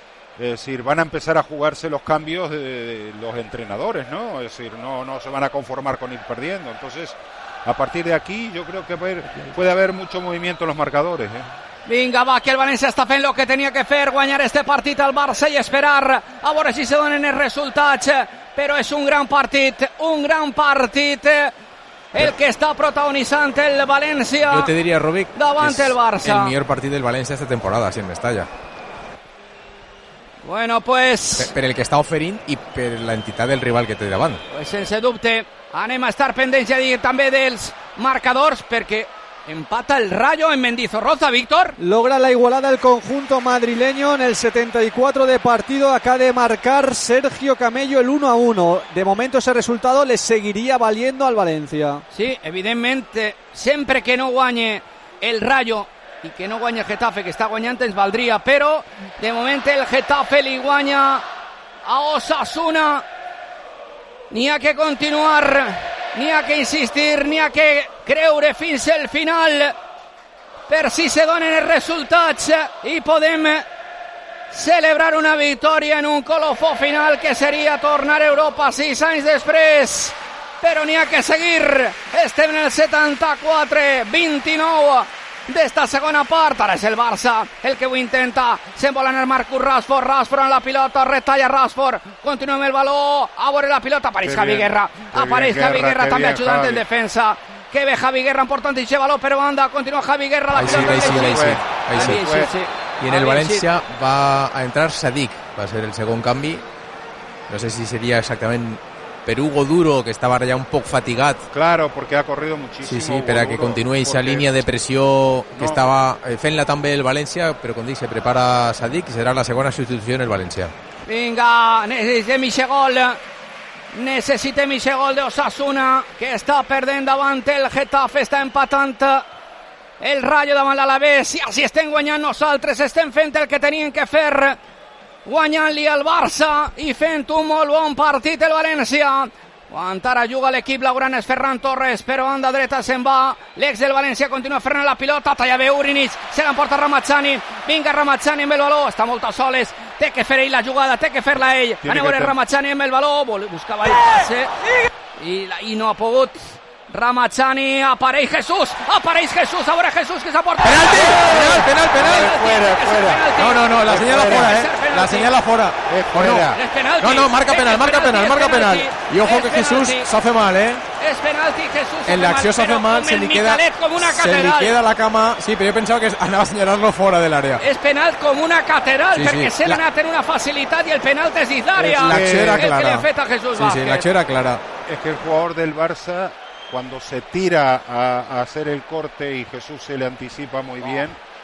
es decir, van a empezar a jugarse los cambios de, de los entrenadores, ¿no? Es decir, no, no se van a conformar con ir perdiendo. Entonces, a partir de aquí, yo creo que puede, puede haber mucho movimiento en los marcadores, ¿eh? Vinga, va, que el València està fent el que tenia que fer, guanyar este partit al Barça i esperar a veure si se donen els resultats, però és un gran partit, un gran partit el que està protagonitzant el València. Yo te diría, Robic, davant es el Barça. el millor partit del València esta temporada, sí, en Mestalla. Bueno, pues... Per, per el que està oferint i per l'entitat del rival que té davant. Pues sense dubte, anem a estar pendents ja dir també dels marcadors, perquè empata el Rayo en Mendizorroza, Víctor. Logra la igualada el conjunto madrileño en el setenta y cuatro de partido. Acaba de marcar Sergio Camello el uno a uno. De momento ese resultado le seguiría valiendo al Valencia. Sí, evidentment, sempre que no guanye el Rayo i que no guanya el Getafe, que està guanyant, ens valdria, però de moment el Getafe li guanya a Osasuna. N'hi ha que continuar, n'hi ha que insistir, n'hi ha que creure fins al final per si se donen els resultats i podem celebrar una victòria en un colofó final que seria tornar a Europa sis anys després. Però n'hi ha que seguir. Estem en el setanta-quatre vint-i-nou d'esta segona part. Ara és el Barça el que ho intenta. Se'n vol anar Marcus Rashford. Rashford en la pilota, retalla Rashford. Continua amb el baló. A veure la pilota. Apareix Javi Guerra. Apareix Javi Guerra també ajudant en defensa. Que ve Javi Guerra important i baló per banda. Continua Javi Guerra. La Ahí sí, pilota ahí sí, ahí sí, ahí sí. Ahí sí, sí. Y en el Valencia va a entrar Sadik, va a ser el segundo canvi. No sé si sería exactamente per Hugo Duro, que estaba ya un poco fatigado. Claro, porque ha corrido muchísimo. Sí, sí, para que continúe esa línea de presión que no. estaba eh, fent-la també el Valencia, pero con se prepara Sadik y será la segunda sustitución el Valencia. Vinga, necessitem ixe gol. Necessitem ixe gol de Osasuna, que està perdent davant el Getafe, està empatant el Rayo davant l'Alavés, i així estem guanyant nosaltres, estem fent el que tenien que fer, guanyant-li al Barça i fent un molt bon partit el València. Encara juga l'equip blaugrana, és Ferran Torres, però banda dreta se'n va, l'ex del València continua frenant la pilota, talla bé Urinic, se l'emporta Ramazzani, vinga Ramazzani amb el baló, està molt a soles, té que fer ell la jugada, té que fer-la ell, anem a veure Ramazzani amb el baló, buscava el passe, i, i no ha pogut. Ramazzani, apareix Jesús, apareix Jesús, a veure Jesús que s'aporta. ¡Penalti! ¡Penal, penal, penal! Fuera, fuera. No, no, no, la señala fuera, eh. La señala fuera. Es fuera. Es penalti. No, no, marca penal, marca penal, marca penal. Y ojo que Jesús se hace mal, eh. Es penalti, Jesús. En la acción se hace mal, se le queda, se le queda la cama. Sí, pero yo pensaba que andaba a señalarlo fuera del área. És penal com una catedral, sí, perquè sí. se l'ha anat en una facilitat i el penal és dins d'àrea. L'acció era el que li clara. ha fet a Jesús Sí, Vázquez. sí, l'acció era clara. Es que el jugador del Barça, cuando se tira a, a hacer el corte y Jesús se le anticipa muy bien,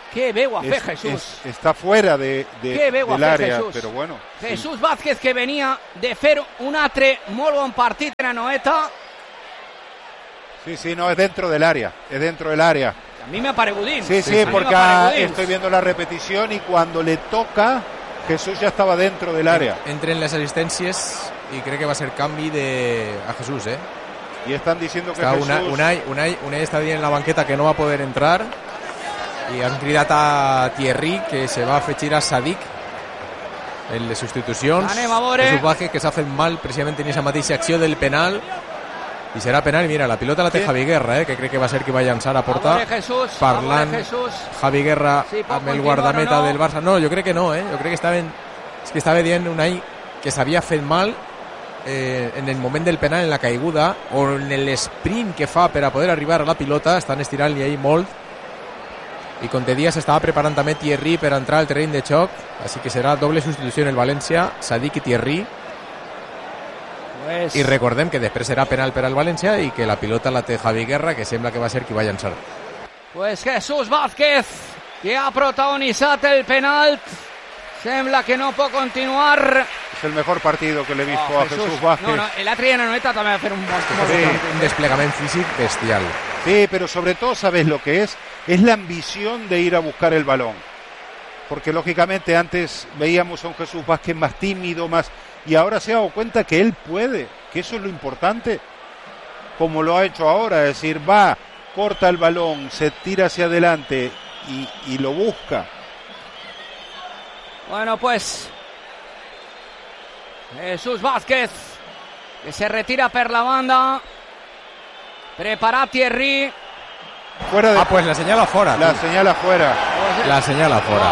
Qué veo a fe, es, Jesús. Es, está fuera de, de, Qué veo del a fe, área, Jesús. pero bueno. Jesús sí. Vázquez, que venía de fer un altre molt bon partit en Anoeta. Sí, sí, no, es dentro del área, es dentro del área. A mí me aparegudín. Sí, sí, sí porque estoy viendo la repetición y cuando le toca, Jesús ya estaba dentro del área. Entren las asistencias y creo que va a ser canvi de a Jesús, ¿eh? Y están diciendo que Està Jesús... Unai, Unai, Unai, Unai està dient en la banqueta que no va a poder entrar y han cridat a Thierry, que se va a afegir a Sadik en les substitucions. Jesús Vázquez, que s'ha fet mal precisament en aquesta mateixa acció del penal, i serà penal. I mira, la pilota la té Javi Guerra, eh, que crec que va ser qui va llançar a porta. Parlant Javi Guerra sí, amb el guardameta no? del Barça. No, jo crec que no, eh? Jo crec que estava, en, és que estava dient Unai que s'havia fet mal eh, en el moment del penal, en la caiguda, o en l'esprint que fa per a poder arribar a la pilota. Estan estirant-li ahí molt. I com te dia s'estava preparant també Thierry per entrar al terreny de xoc, així que serà doble substitució en el València, Sadik i Thierry. Pues... I recordem que després serà penal per al València i que la pilota la té Javi Guerra, que sembla que va ser qui va llançar. Pues Jesús Vázquez, que ha protagonitzat el penal, sembla que no pot continuar. Es el mejor partido que le he visto oh, a Jesús, Jesús Vázquez. No, no, el altre dia Anoeta també va fer un, sí, un desplegament físic bestial. Sí, pero sobre todo, ¿sabes lo que es? Es la ambición de ir a buscar el balón. Porque lógicamente antes veíamos a un Jesús Vázquez más tímido, más... Y ahora se ha dado cuenta que él puede, que eso es lo importante, como lo ha hecho ahora, es decir, va, corta el balón, se tira hacia adelante y, y lo busca. Bueno, pues Jesús Vázquez, que se retira per la banda, prepara Thierry. Fuera de... Ah, pues la señala fora. La señala fuera. La señala fora.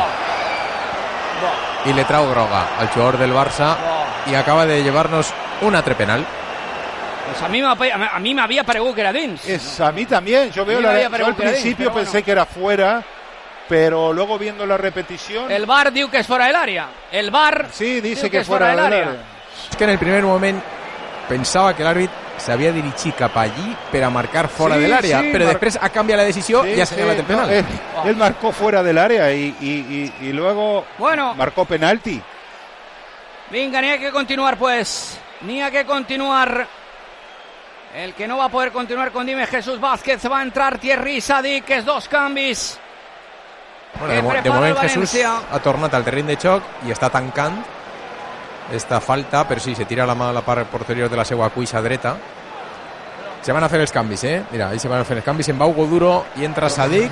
Y le trau groga al jugador del Barça y acaba de llevarnos un altre penal. Pues a mí me, a mí me había parecido que era dins. Es, a mí también. Yo veo la, yo al principio dins, pensé bueno. que era fuera, pero luego viendo la repetición... El V A R diu que es fuera del área. El V A R sí, dice que, que es fuera del área. área. Es que en el primer momento pensaba que el árbitro s'havia dirigit cap allí per a marcar fora sí, de l'àrea, sí, però mar... després ha canviat la decisió sí, y ha señalado sí, el penal. No, él, oh. él marcó fuera del área y, y, y, y luego bueno, marcó penalti. Venga, ni hay que continuar pues, ni hay que continuar. El que no va a poder continuar con Dime Jesús Vázquez, va a entrar Thierry Sadik, que es dos canvis. Bueno, de, de moment Jesús ha tornat al terreny de xoc i està tancant esta falta, però sí, se tira la mà a la part posterior de la seva cuixa dreta. Se van a hacer els canvis, eh? Mira, ahí se van a hacer els canvis. Se'n va Hugo Duro i entra Sadik.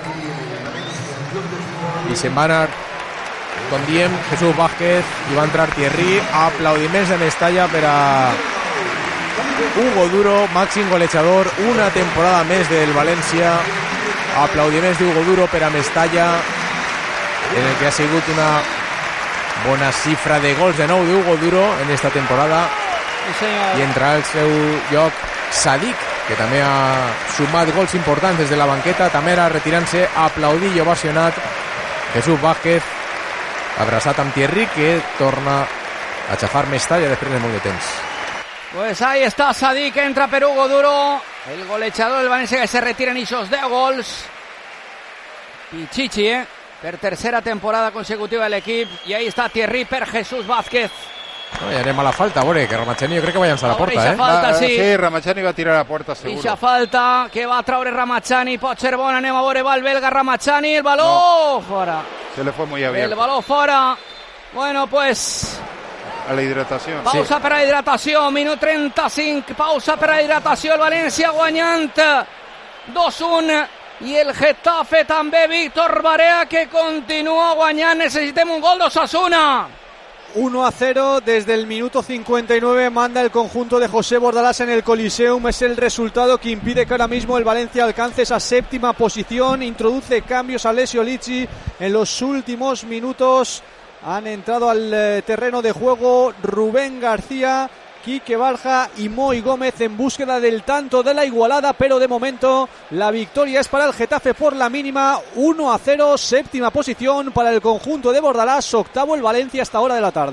I se'n va anar, com diem, Jesús Vázquez i va entrar Thierry. Aplaudiments de Mestalla per a Hugo Duro, màxim golejador, una temporada més del València. Aplaudiments d'Hugo Duro per a Mestalla, en el que ha sigut una bona xifra de gols de nou d'Hugo Duro en esta temporada. Sí, i entra al seu lloc Sadik, que també ha sumat gols importants des de la banqueta. també era retirant-se, aplaudit i ovacionat Jesús Vázquez, abraçat amb Thierry, que torna a xafar Mestalla després de molt de temps. Pues ahí está Sadik, que entra per Hugo Duro, el golejador del Valencia, que se retira en esos deu gols. Pichichi, eh? Per tercera temporada consecutiva del equip. I ahí està Thierry per Jesús Vázquez. No, ja anem a la falta, veure, que Ramachani jo crec que va llançar a la porta, eh? Falta, va, sí. sí, Ramachani va a tirar a la puerta, seguro. Ixa falta, que va a traure Ramachani, pot ser bona, anem a veure, va el belga Ramachani, el baló, no. fora. Se le fue muy abierto. El baló fora. Bueno, pues... A la hidratació. Pausa sí. per a la hidratació, minut trenta-cinc, pausa per a la hidratació, el València guanyant dos un. I el Getafe també, Víctor Barea, que continua guanyant. Necessitem un gol d'Osasuna. uno a cero desde el minuto cincuenta y nueve manda el conjunto de José Bordalás en el Coliseum. Es el resultado que impide que ahora mismo el Valencia alcance esa séptima posición. Introduce cambios a Alessio Lici en los últimos minutos. Han entrado al eh, terreno de juego Rubén García, Quique Barja y Moy Gómez en búsqueda del tanto de la igualada, pero de momento la victoria es para el Getafe por la mínima. Uno a cero, séptima posición para el conjunto de Bordalás, octavo el Valencia hasta hora de la tarde.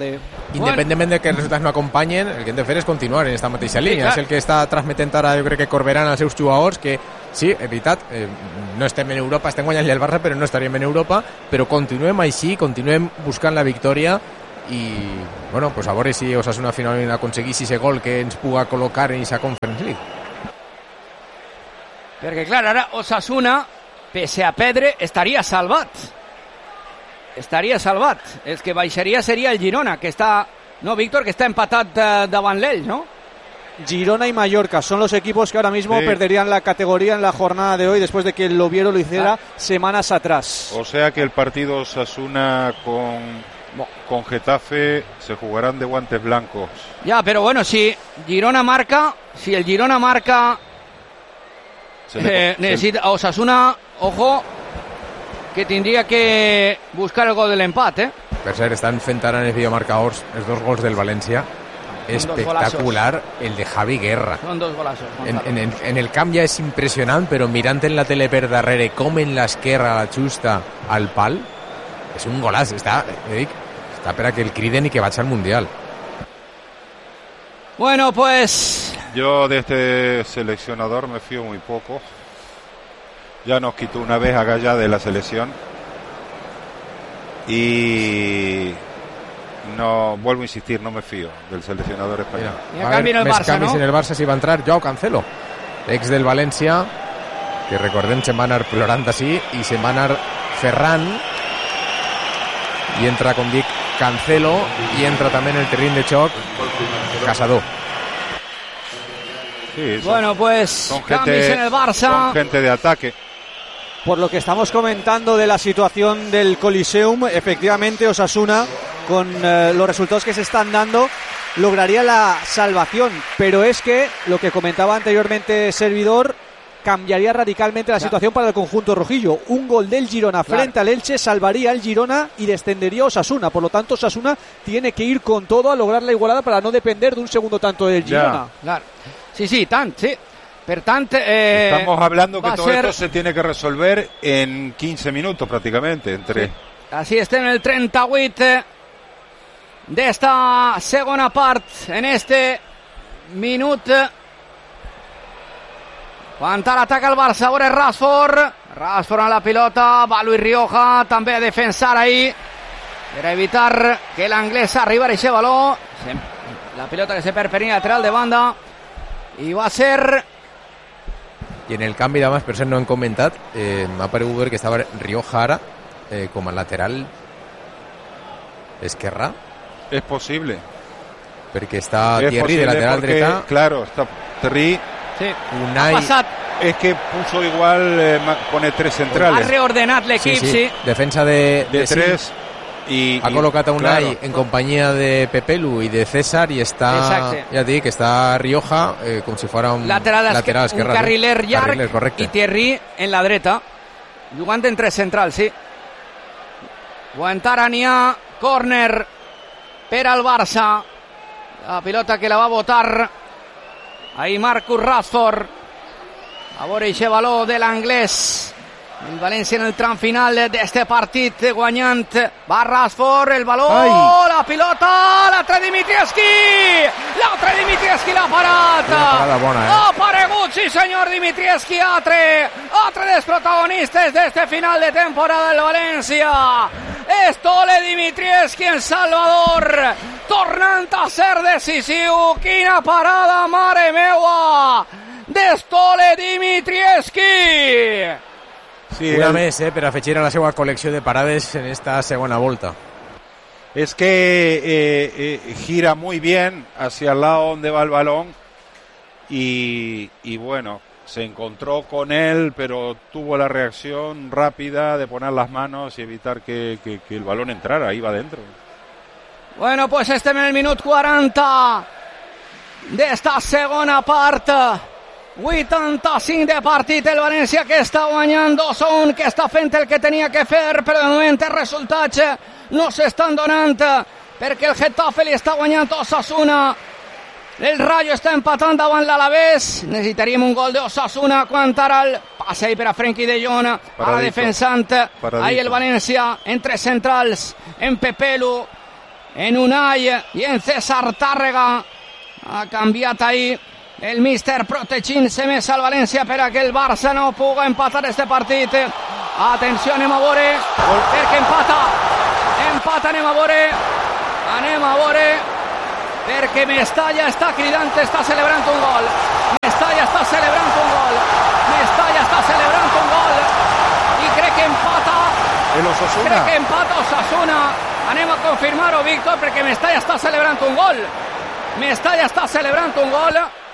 independentment de que els resultats no acompanyen, el que hem de fer és continuar en aquesta mateixa línia. Sí, és el que està transmetent ara, jo crec que Corberán als seus jugadors, que sí, és veritat, eh, no estem en Europa, estem guanyant el Barça, però no estaríem en Europa, però continuem així, continuem buscant la victòria i, bueno, pues a veure si Osasuna finalment aconseguís ese gol que ens puga col·locar en aquesta Conference League. Perquè, clar, ara Osasuna, pese a perdre, estaria salvat. Estaria salvat. El que baixaria seria el Girona, que està, no, Víctor, que està empatat eh, davant l'ell, ¿no? Girona y Mallorca son los equipos que ahora mismo sí. perderían la categoría en la jornada de hoy después de que el Oviedo lo hiciera ah. semanas atrás. O sea que el partido Osasuna con, con Getafe se jugarán de guantes blancos. Ya, pero bueno, si Girona marca, si el Girona marca, eh, necesita a Osasuna, ojo, que tindria que buscar el gol de l'empat, eh? Per cert, estan fent ara en els videomarcadors els dos gols del València. Espectacular el de Javi Guerra. Són dos golazos. En, en, en, en el camp ja és impressionant, però mirant en la tele per darrere com en l'esquerra la xusta al pal, és un golaç. Està, dic, està per a que el criden i que vaig al Mundial. Bueno, pues... Yo de este seleccionador me fío muy poco. Ya nos quitó una vez a Gallá de la selección y no vuelvo a insistir, no me fío del seleccionador español. Y a cambio en el Barça, ¿no? En el Barça s'hi va entrar Joao Cancelo, ex del València, que recordem se'n va anar plorant així i se'n va anar Ferran i entra, com dic, Cancelo y entra també en el terreny de xoc Casador. Sí, son, bueno, pues son cambios gente, en el Barça. Son gente de ataque. Por lo que estamos comentando de la situación del Coliseum, efectivamente Osasuna, con eh, los resultados que se están dando, lograría la salvación. Pero es que, lo que comentaba anteriormente Servidor, cambiaría radicalmente la claro. situación para el conjunto rojillo. Un gol del Girona claro. frente al Elche salvaría al Girona y descendería Osasuna. Por lo tanto, Osasuna tiene que ir con todo a lograr la igualada para no depender de un segundo tanto del Girona. Ya. Claro. Sí, sí, tant, sí. Per tant, eh, estamos hablando que todo ser... esto se tiene que resolver en quince minutos prácticamente. Entre... Sí. Así estem en el trenta-vuit d'esta segona part, en este minut. Quan ara ataca el Barça, a veure Rashford. Rashford amb la pilota, va Luis Rioja, també a defensar ahí, per evitar que l'anglès arribara a aquest baló. La pilota que se perd per lateral de banda. I va ser... I en el canvi d'abans, per cert, no hem comentat, eh, m'ha paregut veure que estava Rioja ara eh, com a lateral esquerrà. Es posible. Perquè està es Thierry de lateral porque, dreta. Claro, está Thierry. Sí, Unai. Ha passat. Es que puso igual, eh, pone tres centrales. Ha reordenat l'equip, sí, sí. sí. Defensa de, de, de tres. Sí. Y, ha col·locat a Unai claro, en companyia de Pepelu i de César i està, exacte. ja dic, està Rioja eh, com si fora un lateral, lateral esquerra, un carriler sí. llarg carriler, i Thierry en la dreta jugant entre centrals, sí. Guantara n'hi ha, córner per al Barça, la pilota que la va botar ahí Marcus Rashford, a veure eixe baló de l'anglès. El València en el tram final d'este partit guanyant. Va Rashford, el baló, Ai. la pilota, l'altre Dimitrievski, l'altre Dimitrievski l'ha parat. Bona, eh? Ha aparegut, sí senyor, Dimitrievski, altre, altre dels protagonistes d'este final de temporada del València. Estole Dimitrievski en Salvador, tornant a ser decisiu. Quina parada, mare meua, d'Estole Dimitrievski. Sí, una el... més eh, per afegir a la seva col·lecció de parades en esta segona volta. Es que eh, eh, gira muy bien hacia el lado donde va el balón y, y bueno, se encontró con él, pero tuvo la reacción rápida de poner las manos y evitar que, que, que el balón entrara, iba adentro. Bueno, pues estem en el minut quaranta d'esta segona part. vuitanta-cinc de partit, el València que està guanyant dos a un, que està fent el que tenia que fer, però de moment els resultats no s'estan donant perquè el Getafe li està guanyant Osasuna. El Rayo està empatant davant l'Alavés. Necessitaríem un gol d'Osasuna quan ara el passe ahí per a Frenkie de Jong, ara defensant ahí el València entre centrals en Pepelu en Unai i en César Tàrrega. Ha canviat ahir el míster protegint-se més al València per a que el Barça no pugui empatar este partit. Atenció, anem a veure, perquè empata, empata, anem a veure, anem a veure, perquè Mestalla està cridant, està celebrant un gol, Mestalla està celebrant un gol, Mestalla està celebrant un gol, i crec que empata, el Osasuna. crec que empata Osasuna, anem a confirmar-ho, Víctor, perquè Mestalla està celebrant un gol, Mestalla està celebrant un gol.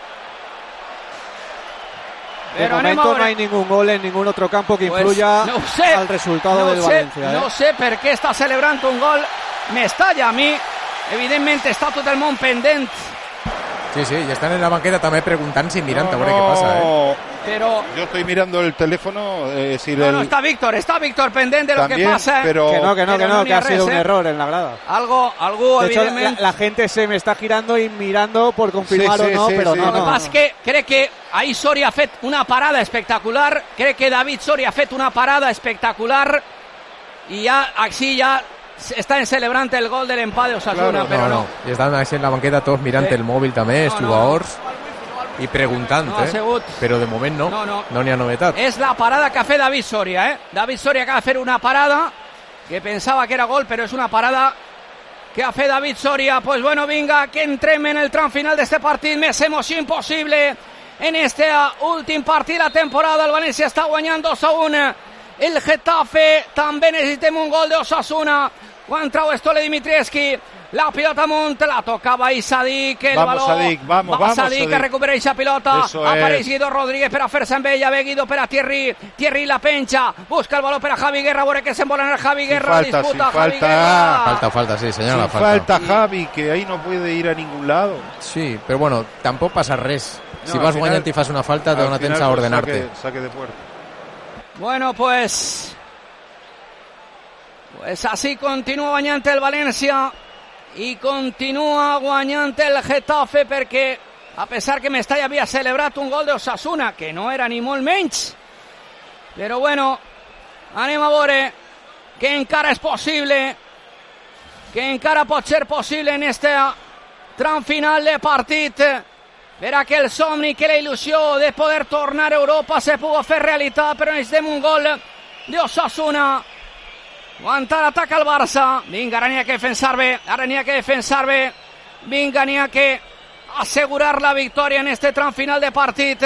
De Pero momento no hay ningún gol en ningún otro campo que influya pues, no sé, al resultado no del sé, Valencia. ¿eh? No sé per què està celebrant un gol Mestalla. A mi, evidentment, està tot el món pendent. Sí, sí, y están en la banqueta también preguntant-se y mirant no, a veure no. què passa. Eh? Pero yo estoy mirando el teléfono, es decir, no, el... no, está Víctor, está Víctor pendent de También, lo que pasa. pero... Que no, que no, Pero que no, no que ni ha res, sido un eh. error en la grada. Algo, algo De hecho, la, evidentment. la gente se me está girando y mirando por confirmar Sí, o sí, no, sí, pero sí. no, Lo que no, passa no. és que crec que ahir Soria ha fet una parada espectacular, crec que David Soria ha fet una parada espectacular i ja, així ja estan celebrant el gol de l'empat de Osasuna, Claro, però no, no. no. I estan així en la banqueta tots mirant Sí. el mòbil també, els No, no. jugadors, i preguntant, No ha eh? sigut. Però de moment no, No, no. no n'hi ha novetat. És la parada que ha fet David Soria, eh? David Soria acaba de fer una parada que pensava que era gol, però és una parada que ha fet David Soria. Pues bueno, vinga, que entrem en el tram final d'este partit, més emoció impossible en este últim partit de la temporada. El València està guanyant dos a un. El Getafe, també necessitem un gol de Osasuna. Quan trau Stole Dimitrievski, la pilota amunt, la tocava i Sadik, el Vamos, baló, Sadik, vamos, va vamos, Sadik, que Sadik. recupera aquesta pilota, Eso apareix es. Guido Rodríguez per a fer-se amb ella, ve Guido per a Thierry, Thierry la penja, busca el baló per a Javi Guerra, a veure que se'n vol anar Javi Guerra, falta, disputa sin Javi falta. Guerra. Falta, falta, sí, senyora, Sin falta. falta Javi, que ahí no puede ir a ningún lado. Sí, però bueno, tampoc passa res. No, Si al vas final- guanyant i fas una falta, Al dona final, temps a pues, ordenar-te. Saque, saque de puerta. Bueno, pues... Pues así continua guanyant el València i continua guanyant el Getafe, perquè a pesar que Mestalla havia celebrat un gol d'Osasuna, que no era ni molt menys, però bueno, anem a veure que encara és possible, que encara pot ser possible en este tram final de partit, per a que el somni, que la il·lusió de poder tornar a Europa se pugui fer realitat, però necessitem un gol d'Osasuna. Aguantar l'atac al Barça. Vinga, ara n'hi ha que defensar bé, ara n'hi ha que defensar bé. Vinga, n'hi ha que assegurar la victòria en este tram final de partit.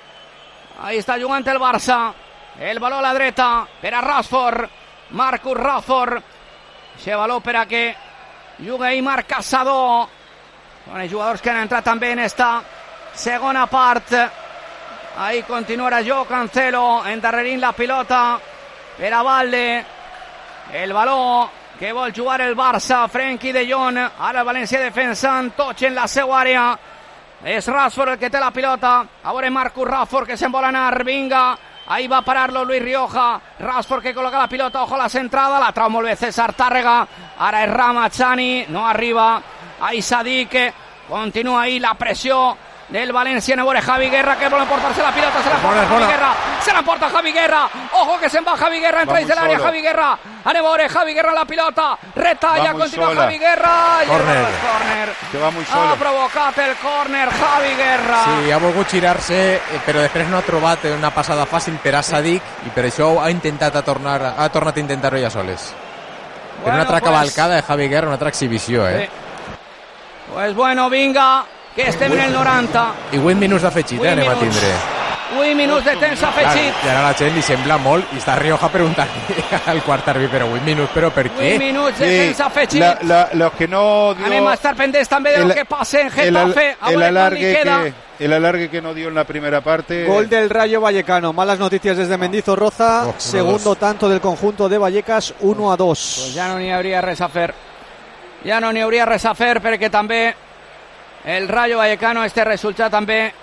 Ahí està jugant el Barça. El baló a la dreta per a Rashford. Marcus Rashford. Aquest baló per a que jugui ahí Marc Caçador. Són els jugadors que han entrat també en esta segona part. Ahí continuarà Jo Cancelo endarrerint la pilota per a Valde. El baló que vol jugar el Barça, Frenkie de Jong, ara el València defensant, tots en la seva àrea. És Rashford el que té la pilota, a veure Marcus Rashford que se'n vol anar, vinga, ahí va a pararlo Luis Rioja, Rashford que col·loca la pilota, ojo a la centrada, la trau molt bé César Tàrrega, ara és Ramazani, no arriba, ahí Sadik, continua ahí la pressió del València, a veure Javi Guerra que vol emportar-se la pilota, se la porta Javi Guerra, se la porta Javi Guerra, ojo que se'n va Javi Guerra, entra dins de l'àrea Javi Guerra, anem a veure Javi Guerra la pilota, retalla, continua sola. Javi Guerra, i el Córner. baló és córner, Que va muy ha solo. provocat el córner Javi Guerra. Sí, ha volgut girar-se, eh, però després no ha trobat una passada fàcil per a Sadik i per això ha intentat a tornar, ha tornat a intentar-ho ja soles. Però Bueno, una altra pues, cavalcada de Javi Guerra, una altra exhibició, eh? sí. Pues bueno, vinga, que estem en el noranta. I vuit minuts d'afegit, eh, Vuit anem a minuts. tindre. vuit minuts de temps afegit. I ara la gent li sembla molt, i està Rioja preguntant al quart àrbit, però vuit minuts, però per vuit què? minuts de Sí, temps afegit. la- la- los que no dio Anem a estar pendents també de lo el- que passe en el, al- Getafe. A el veure quan li alargue queda. que el alargue que no dio en la primera parte. Gol del Rayo Vallecano. Malas noticias desde Mendizorroza. Oh, uno a Segundo dos. tanto del conjunto de Vallecas, uno a dos. Pues ja no n'hi hauria res a fer. Ja no n'hi hauria res a fer perquè també el Rayo Vallecano, este resultat també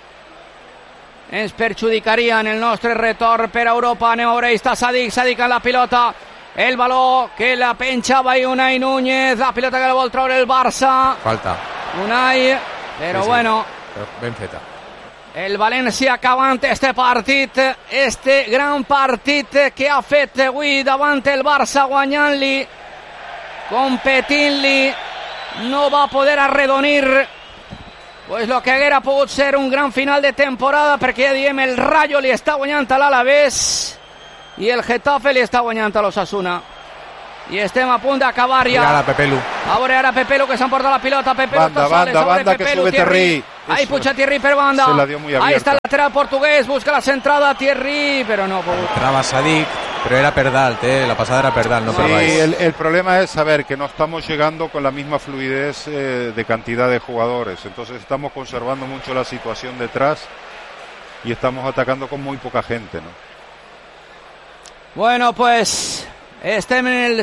ens perjudicaria en el nostre retorn per a Europa. Anem a veure, està Sadik, Sadik en la pilota, el baló que la penjava i Unai Núñez, la pilota que la vol treure el Barça, Falta, Unai, però Sí, sí. bueno, però ben feta. el València acabant este partit, este gran partit que ha fet avui davant el Barça, guanyant-li, competint-li no va a poder arredonir pues lo que haguera pogut ser un gran final de temporada, perquè ja diem el Rayo li està guanyant a l'Alavés i el Getafe li està guanyant a l'Osasuna. I estem a punt d'acabar ja. Mira la Pepelu. A veure ara Pepelu que s'emporta la pilota. Pepelu banda, banda, banda, que sube Thierry. Ahí puja Thierry per banda. Se la dio muy abierta. Ahí está el lateral portugués, busca la centrada Thierry, pero no. Entraba Sadik, pero era Perdalt, ¿eh? La pasada era Perdalt, no sí, perdáis. El, el problema es saber que no estamos llegando con la misma fluidez eh, de cantidad de jugadores. Entonces estamos conservando mucho la situación detrás y estamos atacando con muy poca gente, ¿no? Bueno, pues estem en el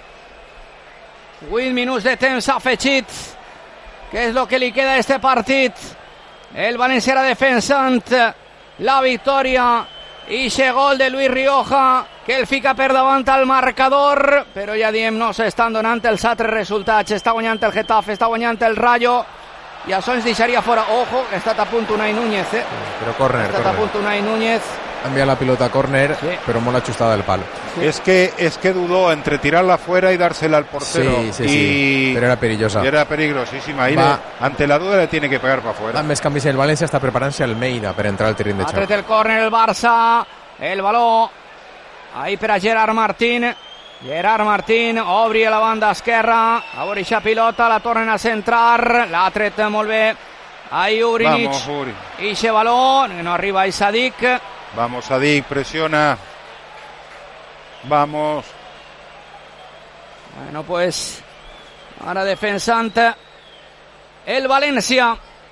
vuit minuts de temps afegits, que és el que li queda a este partit. El València era defensant la victòria i aquest gol de Luis Rioja que el fica per davant al marcador, però ja diem no s'estan donant els altres resultats. Està guanyant el Getafe, està guanyant el Rayo i això ens deixaria fora. Ojo, que ha estat a punt Unai Núñez, eh? Però córner, ha estat córner. a punt Unai Núñez. Envía la pelota a córner, sí, pero mola chustada del palo. Sí. Es que es que dudó entre tirarla afuera y dársela al portero. Sí, sí, y... sí. Pero era perillosa. Y era peligrosísima. Y le, ante la duda le tiene que pegar para afuera. Més canvis el València està preparant-se Almeida per entrar al terreny de Ha xoc. tret el córner el Barça, el baló ahí per a Gerard Martín. Gerard Martín obri a la banda esquerra, a veure aquesta pilota, la tornen a centrar, l'ha tret molt bé ahí Urinic. Vamos, Uri. I aquest baló, no arriba ahí Sadik. Vamos, Sadik, presiona. Vamos. Bueno, pues ahora defensant el València.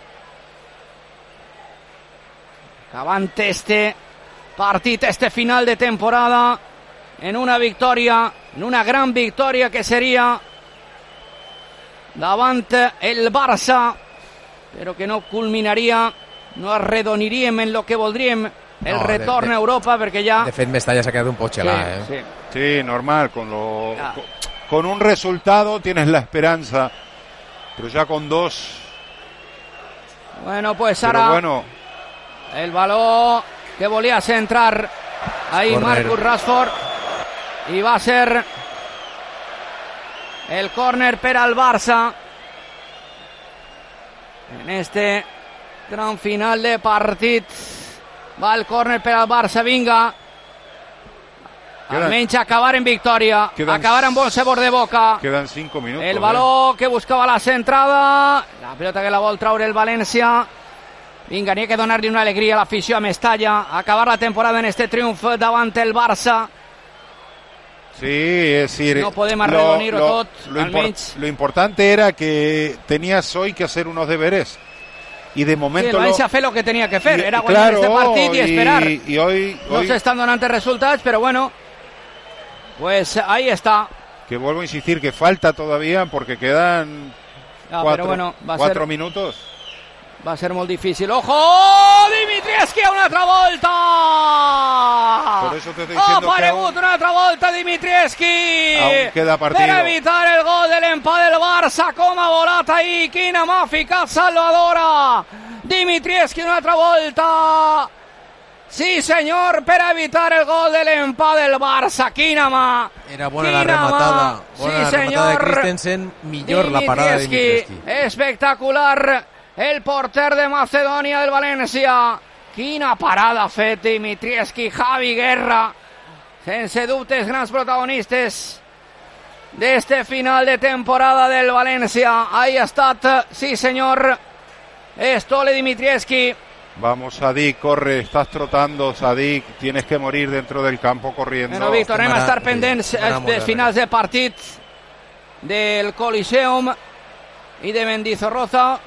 Acabant este partit, este final de temporada en una victòria, en una gran victòria que seria davant el Barça, però que no culminaria, no arredoniríem en lo que voldríem el no, retorn de, de, a Europa, perquè ja... De fet, Mestalla s'ha quedat un poc xelà, sí, eh? Sí. Sí, normal, con, lo, con, con un resultado tienes la esperanza, pero ya con dos... Bueno, pues pero ara bueno. el baló que volia centrar ahí corner. Marcus Rashford i va ser el córner per al Barça en este gran final de partit. Va el córner per al Barça, vinga. Quedan, almenys acabar en victòria, quedan, acabar amb bon sabor de boca. Quedan cinco minutos. El baló eh. que buscava la centrada, la pelota que la vol traure el València. Vinga, n'hi ha que donar-li una alegria a l'afició a Mestalla, acabar la temporada en este triomf davant el Barça. Sí, es decir, no podem arredonir-ho tot, lo, almenys. Impor, lo importante era que tenías hoy que hacer unos deberes. Y de momento sí, el València lo... fer el que tenia que fer, y, era guanyar claro, este partit i esperar. Y, y hoy, no hoy... se están donando resultados, pero bueno, pues ahí está. Que vuelvo a insistir que falta todavía porque quedan ah, cuatro, pero bueno, va a cuatro ser... minutos. Va a ser molt difícil. ¡Ojo! Dimitrievski a una altra volta! Por eso te estoy diciendo ha aparegut que aún... una altra volta Dimitrievski! Aún queda partido. Per evitar el gol de l'empat del Barça. Com ha volat ahí. Quina mà ha ficat Salvadora. Dimitrievski una altra volta. Sí, senyor, per evitar el gol de l'empat del Barça. Quina mà. Era bona la rematada. Bona sí, la senyor. rematada de Christensen. Millor la parada de Dimitrievski. Espectacular. El porter de Macedònia del València. Quina parada ha fet Dimitrievski. Javi Guerra, sense dubtes, grans protagonistes d'este final de temporada del València. Ahí ha estat, sí senyor, Stole Dimitrievski. Vamos, Sadik, corre, estás trotando, Sadik, tienes que morir dentro del campo corriendo. Bueno, Víctor, anem a estar pendents dels finals de partit del Coliseum i de Mendizorroza.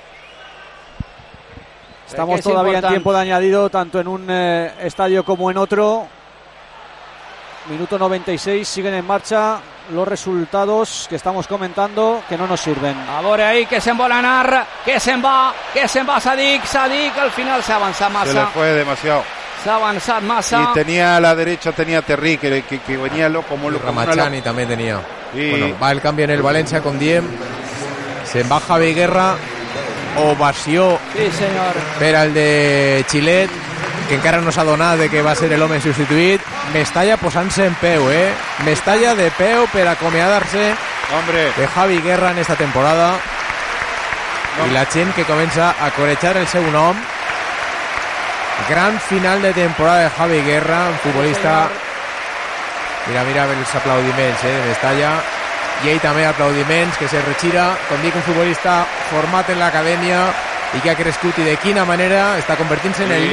Estamos todavía importante. En tiempo de añadido, tanto en un eh, estadio como en otro. Minuto noventa y seis, siguen en marcha los resultados que estamos comentando, que no nos sirven. A veure ahí, que se'n vol anar, que se'n va, que se'n va Sadik, Sadik, al final s'ha avançat massa. Se le fue demasiado. S'ha avançat massa. Y tenía a la derecha, tenía Terry, que, que, que venía loco, como lo Ramachani también tenía. Sí. Bueno, va el cambio en el Valencia con Diem. Se'n va Javi Guerra. Ovació sí, senyor. per al de Xilet, que encara no s'ha donat de que va ser l'home substituït. Mestalla posant-se en peu, eh? Mestalla de peu per acomiadar-se Hombre. de Javi Guerra en esta temporada. No. I la gent que comença a corejar el seu nom. Gran final de temporada de Javi Guerra, un futbolista. Mira, mira els aplaudiments eh, de Mestalla. I ell també aplaudiments, que se retira. Com dic, un futbolista format en l'acadèmia i que ha crescut i de quina manera està convertint-se en el